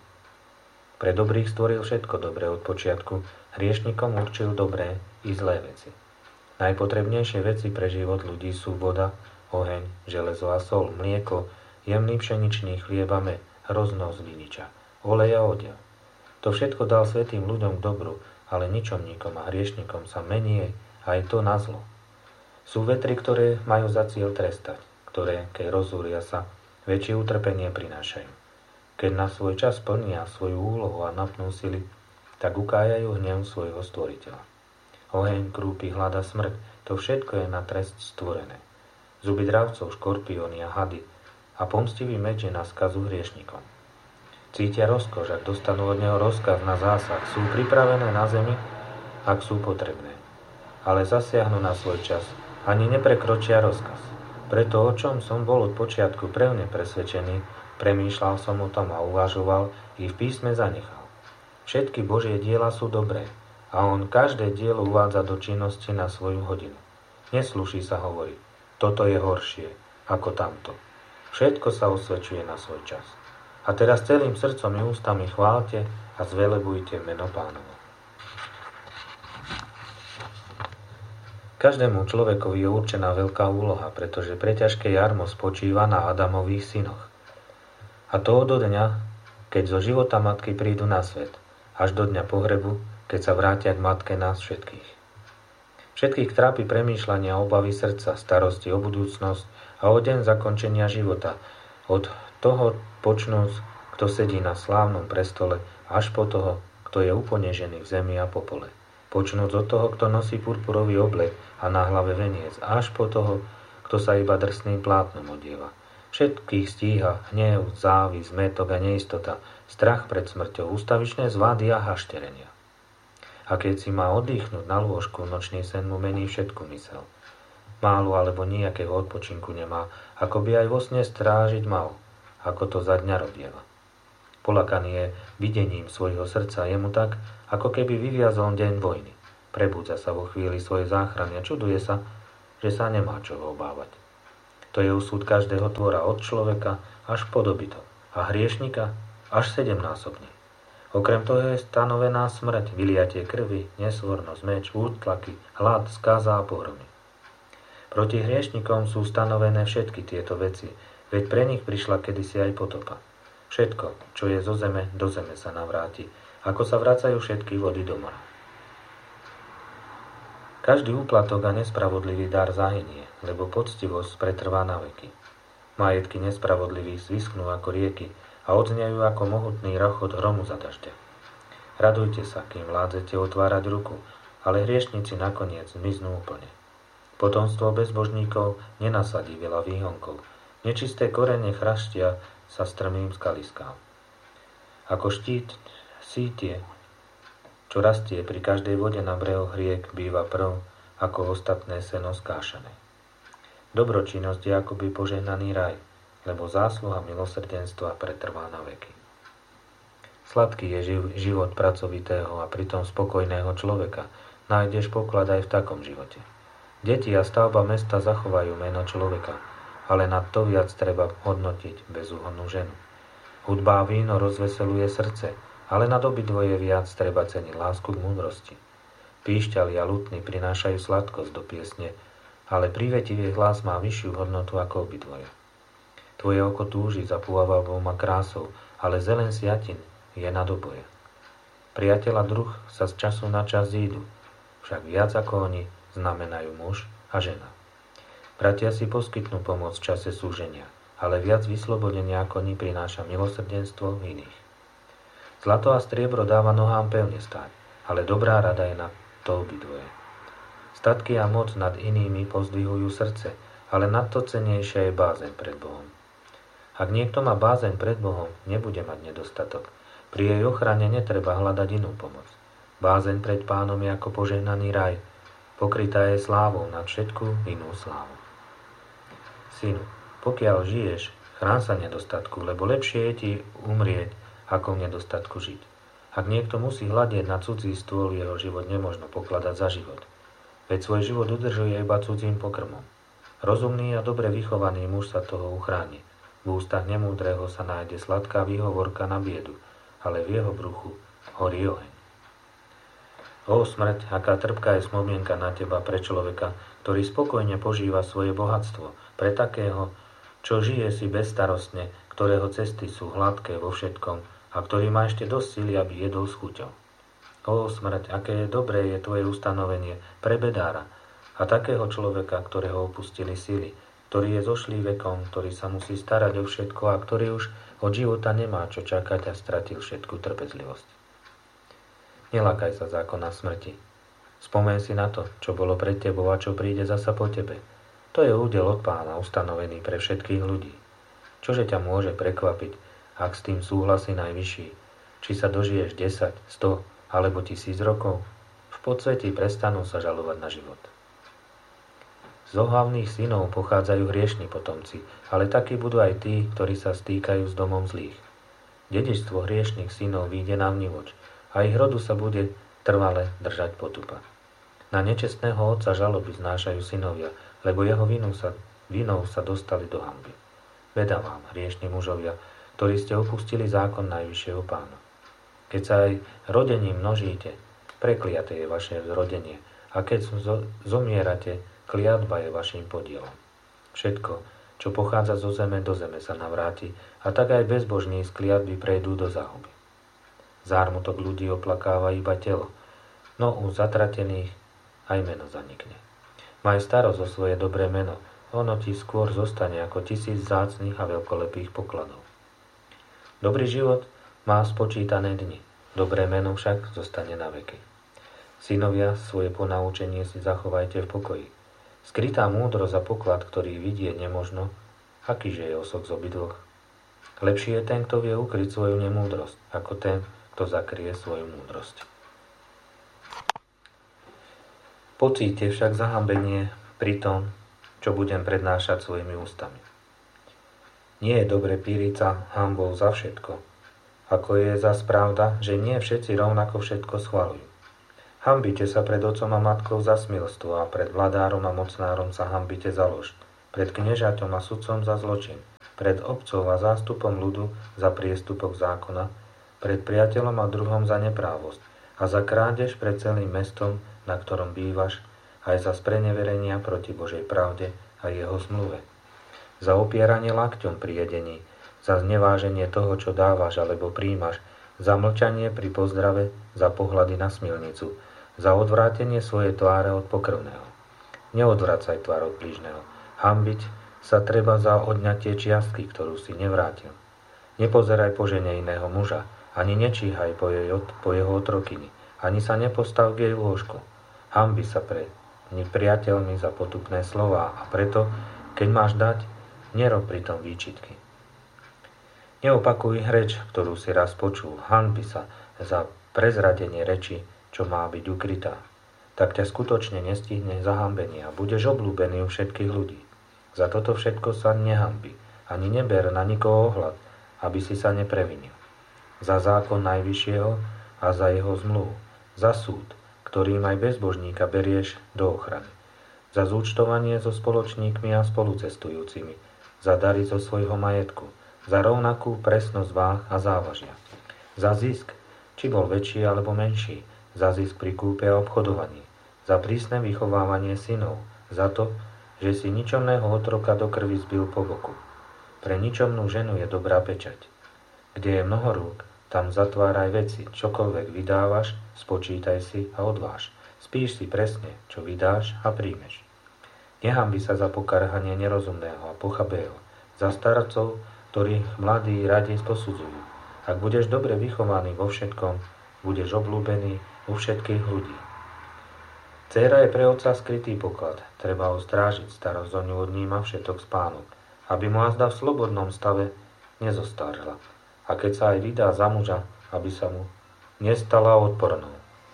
Pre dobrých stvoril všetko dobré od počiatku, hriešnikom určil dobré i zlé veci. Najpotrebnejšie veci pre život ľudí sú voda, oheň, železo a sol, mlieko, jemný pšeničný chlieb a med, hrozno z viniča, olej a odev. To všetko dal svätým ľuďom k dobru, ale ničomníkom a hriešnikom sa mení aj to na zlo. Sú vetry, ktoré majú za cieľ trestať, ktoré, keď rozúria sa, väčšie utrpenie prinášajú. Keď na svoj čas plnia svoju úlohu a napnú sily, tak ukájajú hnev svojho stvoriteľa. Oheň, krúpy, hlad a smrť, to všetko je na trest stvorené. Zuby dravcov, škorpióny a hady a pomstivý meč je na skazu hriešnikom. Cítia rozkoš, ak dostanú od neho rozkaz na zásah, sú pripravené na zemi, ak sú potrebné. Ale zasiahnu na svoj čas, ani neprekročia rozkaz. Preto, o čom som bol od počiatku pevne presvedčený, premýšľal som o tom a uvažoval, i v písme zanechal. Všetky Božie diela sú dobré a on každé dielo uvádza do činnosti na svoju hodinu. Neslúši sa hovoriť, toto je horšie ako tamto. Všetko sa osvedčuje na svoj čas. A teraz celým srdcom i ústami chváľte a zvelebujte meno Pánovo. Každému človekovi je určená veľká úloha, pretože preťažké jarmo spočíva na Adamových synoch. A to od dňa, keď zo života matky prídu na svet, až do dňa pohrebu, keď sa vrátia k matke nás všetkých. Všetkých trápi premýšľania, obavy srdca, starosti o budúcnosť a o deň zakončenia života, od toho počnúc, kto sedí na slávnom prestole, až po toho, kto je uponežený v zemi a popole. Počnúc od toho, kto nosí purpurový oblek a na hlave veniec, až po toho, kto sa iba drsným plátnom odieva. Všetkých stíha hnev, závis, zmätok a neistota, strach pred smrťou, ustavičné zvady a hašterenia. A keď si má oddychnúť na lôžku, nočný sen mu mení všetku mysel. Málo alebo nejakého odpočinku nemá, ako by aj vo sne strážiť mal, ako to za dňa robieva. Polakaný je videním svojho srdca, je mu tak, ako keby vyviazol deň vojny. Prebudza sa vo chvíli svojej záchrany a čuduje sa, že sa nemá čoho obávať. To je osud každého tvora od človeka až po dobytok a hriešnika až 7-násobne. Okrem toho je stanovená smrť, vyliatie krvi, nesvornosť, meč, útlaky, hlad, skaza a pohromy. Proti hriešnikom sú stanovené všetky tieto veci, veď pre nich prišla kedysi aj potopa. Všetko, čo je zo zeme, do zeme sa navráti, ako sa vracajú všetky vody do mora. Každý úplatok a nespravodlivý dar zahynie, lebo poctivosť pretrvá na veky. Majetky nespravodlivých zvisknú ako rieky a odznejú ako mohutný rachot hromu za dažďa. Radujte sa, kým vládzete otvárať ruku, ale hriešnici nakoniec zmiznú úplne. Potomstvo bezbožníkov nenasadí veľa výhonkov, nečisté korene chraštia sa strmým skaliskám. Ako štít sítie, čo rastie pri každej vode na brehoch riek, býva prv, ako ostatné seno skášané. Dobročinnosť je akoby požehnaný raj, lebo zásluha milosrdenstva pretrvá na veky. Sladký je život pracovitého a pritom spokojného človeka. Nájdeš poklad aj v takom živote. Deti a stavba mesta zachovajú meno človeka, ale nad to viac treba hodnotiť bezúhonnú ženu. Hudba a víno rozveseluje srdce, ale nad obidvoje viac treba ceniť lásku k múdrosti. Píšťali a lutny prinášajú sladkosť do piesne, ale prívetivý hlas má vyššiu hodnotu ako obidvoje. Tvoje oko túži za pôvabou a krásou, ale zelen siatin je nad oboje. Priateľ a druh sa z času na čas zídu, však viac ako oni znamenajú muž a žena. Bratia si poskytnú pomoc v čase súženia, ale viac vyslobodenia ako oni prináša milosrdenstvo iných. Zlato a striebro dáva nohám pevne stáť, ale dobrá rada je na to obidvoje. Statky a moc nad inými pozdvihujú srdce, ale nadto cennejšia je bázeň pred Bohom. Ak niekto má bázeň pred Bohom, nebude mať nedostatok. Pri jej ochrane netreba hľadať inú pomoc. Bázeň pred Pánom je ako požehnaný raj, pokrytá je slávou nad všetku inú slávu. Synu, pokiaľ žiješ, chrán sa nedostatku, lebo lepšie je ti umrieť, ako v nedostatku žiť. Ak niekto musí hľadieť na cudzí stôl, jeho život nemožno pokladať za život. Veď svoj život udržuje iba cudzím pokrmom. Rozumný a dobre vychovaný muž sa toho uchráni. V ústach nemúdreho sa nájde sladká výhovorka na biedu, ale v jeho bruchu horí oheň. Ó smrť, aká trpká je spomienka na teba pre človeka, ktorý spokojne požíva svoje bohatstvo, pre takého, čo žije si bezstarostne, ktorého cesty sú hladké vo všetkom a ktorý má ešte dosť síly, aby jedol s chuťou. Ó smrť, aké dobré je tvoje ustanovenie pre bedára a takého človeka, ktorého opustili síly, ktorý je zošlý vekom, ktorý sa musí starať o všetko a ktorý už od života nemá čo čakať a stratil všetku trpezlivosť. Nelakaj sa zákona smrti. Spomeň si na to, čo bolo pred tebou a čo príde zasa po tebe. To je údel od Pána ustanovený pre všetkých ľudí. Čože ťa môže prekvapiť, ak s tým súhlasí Najvyšší? Či sa dožiješ 10, 100 alebo 1000 rokov? V podsvetí prestanú sa žalovať na život. Z ohavných synov pochádzajú hriešni potomci, ale takí budú aj tí, ktorí sa stýkajú s domom zlých. Dedičstvo hriešnych synov vyjde na vnivoč a ich rodu sa bude trvale držať potupa. Na nečestného otca žaloby znášajú synovia, lebo jeho vinou sa dostali do hanby. Beda vám, hriešni mužovia, ktorí ste opustili zákon Najvyššieho Pána. Keď sa aj rodením množíte, prekliaté je vaše rodenie, a keď zomierate, kliatba je vašim podielom. Všetko, čo pochádza zo zeme, do zeme sa navráti, a tak aj bezbožní z kliatby prejdú do záhuby. Zármutok ľudí oplakáva iba telo, no u zatratených aj meno zanikne. Maj starosť o svoje dobré meno, ono ti skôr zostane ako 1000 vzácnych a veľkolepých pokladov. Dobrý život má spočítané dni, dobré meno však zostane na veky. Synovia, svoje ponaučenie si zachovajte v pokoji. Skrytá múdrosť a poklad, ktorý vidieť nemožno, akýže je osok z obidvoch? Lepší je ten, kto vie ukryť svoju nemúdrosť, ako ten, kto zakrie svoju múdrosť. Pocíte však zahambenie pri tom, čo budem prednášať svojimi ústami. Nie je dobre píriť sa hanbou za všetko, Ako je zas pravda, že nie všetci rovnako všetko schvaľujú. Hanbite sa pred otcom a matkou za smilstvo a pred vladárom a mocnárom sa hanbite za lož, pred kniežaťom a sudcom za zločin, pred obcov a zástupom ľudu za priestupok zákona, pred priateľom a druhom za neprávosť a za krádež pred celým mestom, na ktorom bývaš, aj za spreneverenia proti Božej pravde a jeho zmluve. Za opieranie lakťom pri jedení, za zneváženie toho, čo dávaš alebo príjmaš, za mlčanie pri pozdrave, za pohľady na smilnicu, za odvrátenie svojej tváre od pokrvného. Neodvracaj tvár od blížneho. Hanbiť sa treba za odňatie čiastky, ktorú si nevrátil. Nepozeraj po žene iného muža, ani nečíhaj po jeho otrokyni, ani sa nepostav k jej lôžku. Hanbi sa pred priateľmi za potupné slová a preto, keď máš dať, nerob pritom výčitky. Neopakuj reč, ktorú si raz počul. Hanbi sa za prezradenie reči, čo má byť ukrytá. Tak ťa skutočne nestihne zahambenie a budeš obľúbený u všetkých ľudí. Za toto všetko sa nehanbi, ani neber na nikoho ohľad, aby si sa neprevinil. Za zákon Najvyššieho a za jeho zmluvu. Za súd, ktorým aj bezbožníka berieš do ochrany. Za zúčtovanie so spoločníkmi a spolucestujúcimi. Za dary zo svojho majetku. Za rovnakú presnosť váh a závažia. Za zisk, či bol väčší alebo menší. Za zisk pri kúpe a obchodovaní. Za prísne vychovávanie synov. Za to, že si ničomného otroka do krvi zbil po boku. Pre ničomnú ženu je dobrá pečať. Kde je mnoho rúk, tam zatváraj veci, čokoľvek vydávaš, spočítaj si a odváž. Spíš si presne, čo vydáš a príjmeš. Nehanbi sa za pokarhanie nerozumného a pochabého, za starcov, ktorých mladí radi posudzujú. Ak budeš dobre vychovaný vo všetkom, budeš obľúbený u všetkých ľudí. Dcéra je pre otca skrytý poklad, treba ho strážiť, starosť o ňu odníma všetok spánok, aby mu azda v slobodnom stave nezostárla. A keď sa aj vydá za muža, aby sa mu nestala odpornou.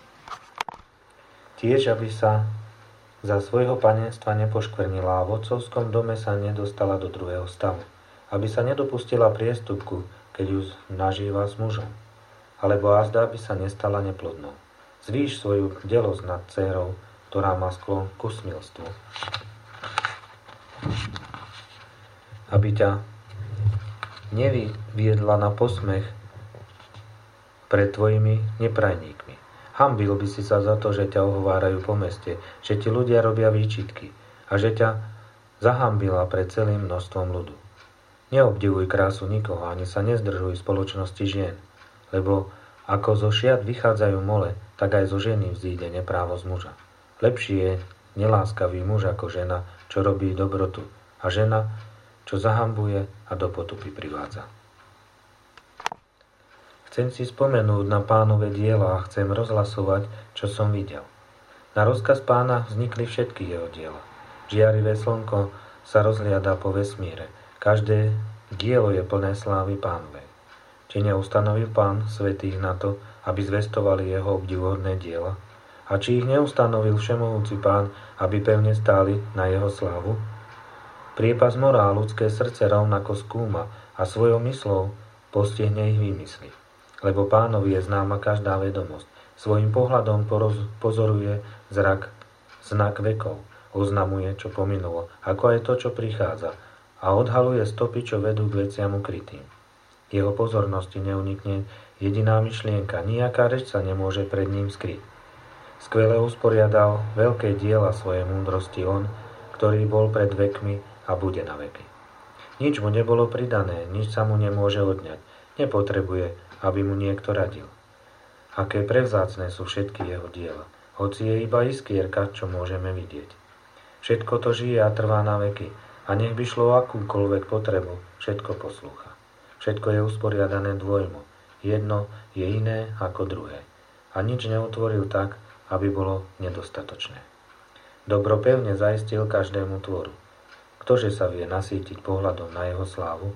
Tiež, aby sa za svojho panenstva nepoškvrnila a v otcovskom dome sa nedostala do druhého stavu. Aby sa nedopustila priestupku, keď ju nažíva s mužom. Alebo azda, aby sa nestala neplodnou. Zvýš svoju bdelosť nad dcérou, ktorá má sklon ku smilstvu. Aby ťa nevyviedla na posmech pred tvojimi neprajníkmi. Hanbil by si sa za to, že ťa ohovárajú po meste, že ti ľudia robia výčitky a že ťa zahambila pred celým množstvom ľudu. Neobdivuj krásu nikoho, ani sa nezdržuj spoločnosti žien, lebo ako zo šiat vychádzajú mole, tak aj zo ženy vzíde neprávosť muža. Lepší je neláskavý muž ako žena, čo robí dobrotu, a žena, čo zahambuje a do potupy privádza. Chcem si spomenúť na Pánove diela a chcem rozhlasovať, čo som videl. Na rozkaz Pána vznikli všetky jeho diela. Žiarivé slnko sa rozhliada po vesmíre. Každé dielo je plné slávy Pánovej. Či neustanovil Pán svätých na to, aby zvestovali jeho obdivuhodné diela? A či ich neustanovil všemohúci Pán, aby pevne stáli na jeho slávu? Priepas morá ľudské srdce rovnako skúma a svojou myslou postihne ich výmysly. Lebo Pánovi je známa každá vedomosť. Svojím pohľadom pozoruje znak vekov. Oznamuje, čo pominulo, ako aj to, čo prichádza. A odhaluje stopy, čo vedú k veciam ukrytým. Jeho pozornosti neunikne jediná myšlienka. Nijaká reč sa nemôže pred ním skryť. Skvele usporiadal veľké diela svojej múdrosti on, ktorý bol pred vekmi a bude na veky. Nič mu nebolo pridané, nič sa mu nemôže odňať. Nepotrebuje, aby mu niekto radil. Aké prevzácne sú všetky jeho diela, hoci je iba iskierka, čo môžeme vidieť. Všetko to žije a trvá na veky, a nech by šlo o akúkoľvek potrebu, všetko poslúcha. Všetko je usporiadané dvojmo, jedno je iné ako druhé. A nič neutvoril tak, aby bolo nedostatočné. Dobro pevne zaistil každému tvoru. Ktože sa vie nasýtiť pohľadom na jeho slávu?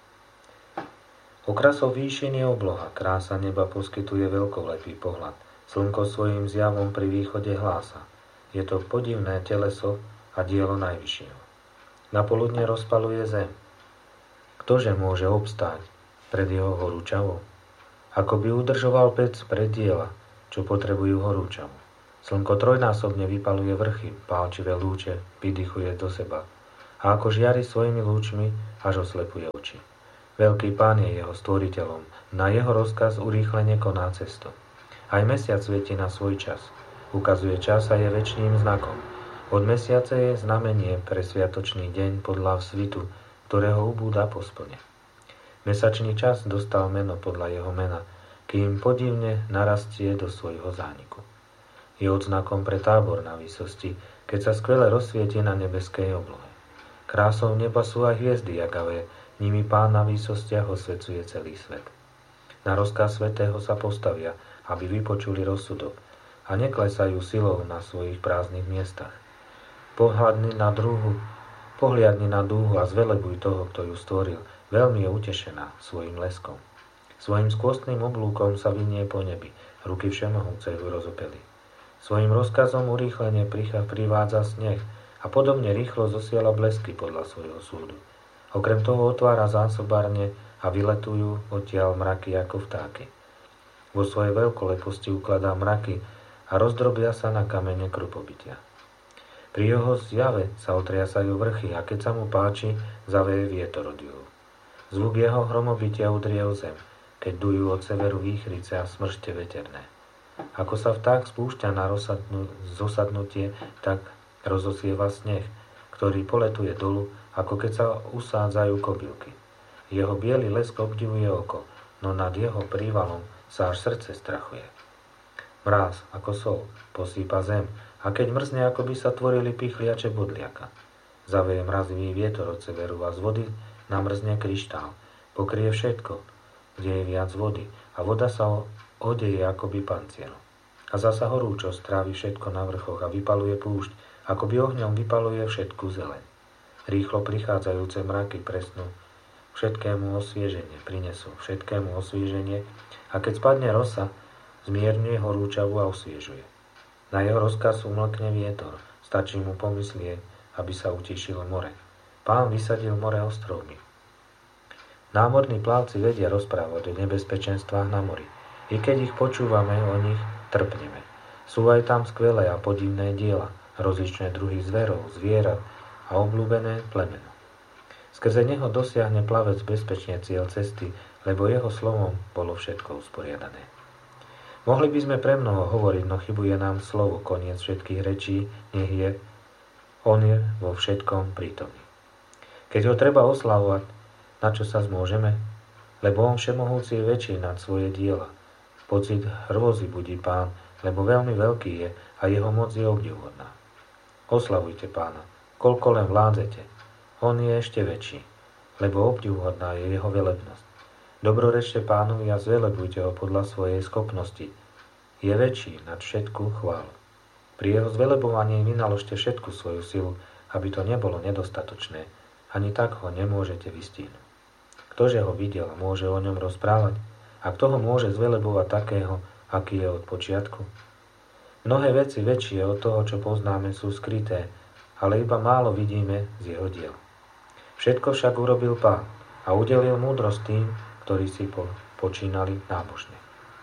Okrasou výšin je obloha, krása neba poskytuje veľkolepý pohľad. Slnko svojím zjavom pri východe hlása. Je to podivné teleso a dielo Najvyššieho. Napoludne rozpaluje zem. Ktože môže obstáť pred jeho horúčavou? ako by udržoval pec pre diela, čo potrebujú horúčavu. Slnko trojnásobne vypaluje vrchy, pálčivé lúče vydychuje do seba a ako žiari svojimi lúčmi, až oslepuje oči. Veľký Pán je jeho stvoriteľom, na jeho rozkaz urýchlene koná cestu. Aj mesiac svieti na svoj čas. Ukazuje čas a je večným znakom. Od mesiaca je znamenie pre sviatočný deň podľa svitu, ktorého ubúda po splne. Mesačný čas dostal meno podľa jeho mena, kým podivne narastie do svojho zániku. Je odznakom pre tábor na výsosti, keď sa skvele rozsvieti na nebeskej oblohe. Krásou neba sú aj hviezdy jagavé, nimi Pán na výsostiach osvecuje celý svet. Na rozkaz svätého sa postavia, aby vypočuli rozsudok a neklesajú silou na svojich prázdnych miestach. Pohľadni na dúhu a zvelebuj toho, kto ju stvoril. Veľmi je utešená svojim leskom. Svojim skvostným oblúkom sa vinie po nebi, ruky všemohúcej ju rozopeli. Svojim rozkazom urýchlene privádza sneh a podobne rýchlo zosiela blesky podľa svojho súdu. Okrem toho otvára zásobárne a vyletujú odtiaľ mraky ako vtáky. Vo svojej veľkoleposti ukladá mraky a rozdrobia sa na kamene krupobytia. Pri jeho zjave sa otriasajú vrchy a keď sa mu páči, zaveje vietor od juhu. Zvuk jeho hromobytia udrie o zem, keď dujú od severu výchrice a smršte veterné. Ako sa vták spúšťa na zosadnutie, tak rozosieva sneh, ktorý poletuje dolu, ako keď sa usádzajú kobylky. Jeho biely lesk obdivuje oko, no nad jeho prívalom sa až srdce strachuje. Mráz, ako sol, posýpa zem, a keď mrzne, ako by sa tvorili pichliače bodliaka. Zaveje mrazivý vietor od severu a z vody namrzne kryštál. Pokrie všetko, kde je viac vody, a voda sa odeje akoby panciero. A zasa horúčosť trávi všetko na vrchoch a vypaluje púšť, ako by ohňom vypaluje všetku zeleň. Rýchlo prichádzajúce mraky presnú všetkému osvieženie, a keď spadne rosa, zmierňuje horúčavu a osviežuje. Na jeho rozkaz umlkne vietor, stačí mu pomyslieť, aby sa utišilo more. Pán vysadil more ostrovmi. Námorní plavci vedia rozprávať o nebezpečenstvách na mori. I keď ich počúvame, o nich trpneme. Sú aj tam skvelé a podivné diela, rozličné druhy zverov, zvierat a obľúbené plemeno. Skrze neho dosiahne plavec bezpečne cieľ cesty, lebo jeho slovom bolo všetko usporiadané. Mohli by sme premnoho hovoriť, no chybuje nám slovo, koniec všetkých rečí, nech je, on je vo všetkom prítomný. Keď ho treba oslavovať, na čo sa zmôžeme? Lebo on všemohúci je väčší nad svoje diela. Pocit hrôzy budí Pán, lebo veľmi veľký je a jeho moc je obdivuhodná. Oslavujte Pána, koľko len vládzete. On je ešte väčší, lebo obdivuhodná je jeho velebnosť. Dobrorečte Pánovi a zvelebujte ho podľa svojej schopnosti. Je väčší nad všetku chválu. Pri jeho zvelebovaní vynaložte všetku svoju silu, aby to nebolo nedostatočné. Ani tak ho nemôžete vystihnúť. Ktože ho videl a môže o ňom rozprávať? A kto ho môže zvelebovať takého, aký je od počiatku? Mnohé veci väčšie od toho, čo poznáme, sú skryté, ale iba málo vidíme z jeho diel. Všetko však urobil Pán a udelil múdrosť tým, ktorí si počínali nábožne.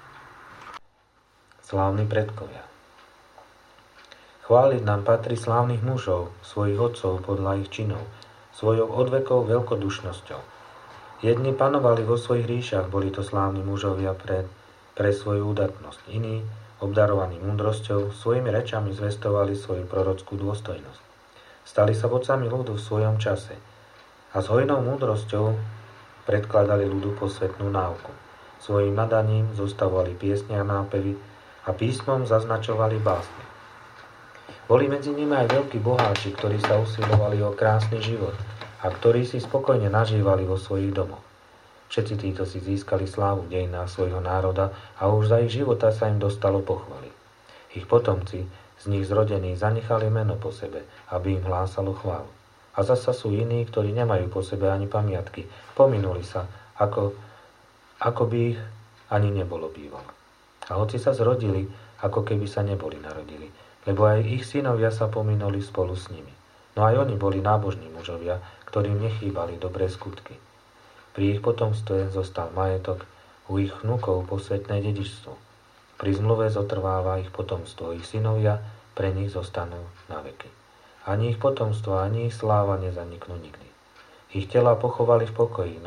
Slávni predkovia. Chváliť nám patrí slávnych mužov, svojich otcov podľa ich činov, svojou odvekou veľkodušnosťou. Jedni panovali vo svojich ríšach, boli to slávni mužovia pre svoju udatnosť. Iní, obdarovaní múdrosťou, svojimi rečami zvestovali svoju prorockú dôstojnosť. Stali sa vodcami ľudu v svojom čase a s hojnou múdrosťou predkladali ľudu posvetnú náuku. Svojim nadaním zostavovali piesne a nápevy a písmom zaznačovali básne. Boli medzi nimi aj veľkí boháči, ktorí sa usilovali o krásny život a ktorí si spokojne nažívali vo svojich domoch. Všetci títo si získali slávu v dejinách svojho národa a už za ich života sa im dostalo pochvaly. Ich potomci, z nich zrodení, zanechali meno po sebe, aby im hlásalo chválu. A zasa sú iní, ktorí nemajú po sebe ani pamiatky. Pominuli sa, ako by ich ani nebolo bývalo. A hoci sa zrodili, ako keby sa neboli narodili, lebo aj ich synovia sa pominuli spolu s nimi. No aj oni boli nábožní mužovia, ktorým nechýbali dobré skutky. Pri ich potomstve zostal majetok, u ich vnukov posvätné dedičstvo. Pri zmluve zotrváva ich potomstvo, ich synovia pre nich zostanú na veky. Ani ich potomstvo, ani ich sláva nezaniknú nikdy. Ich telá pochovali v pokoji,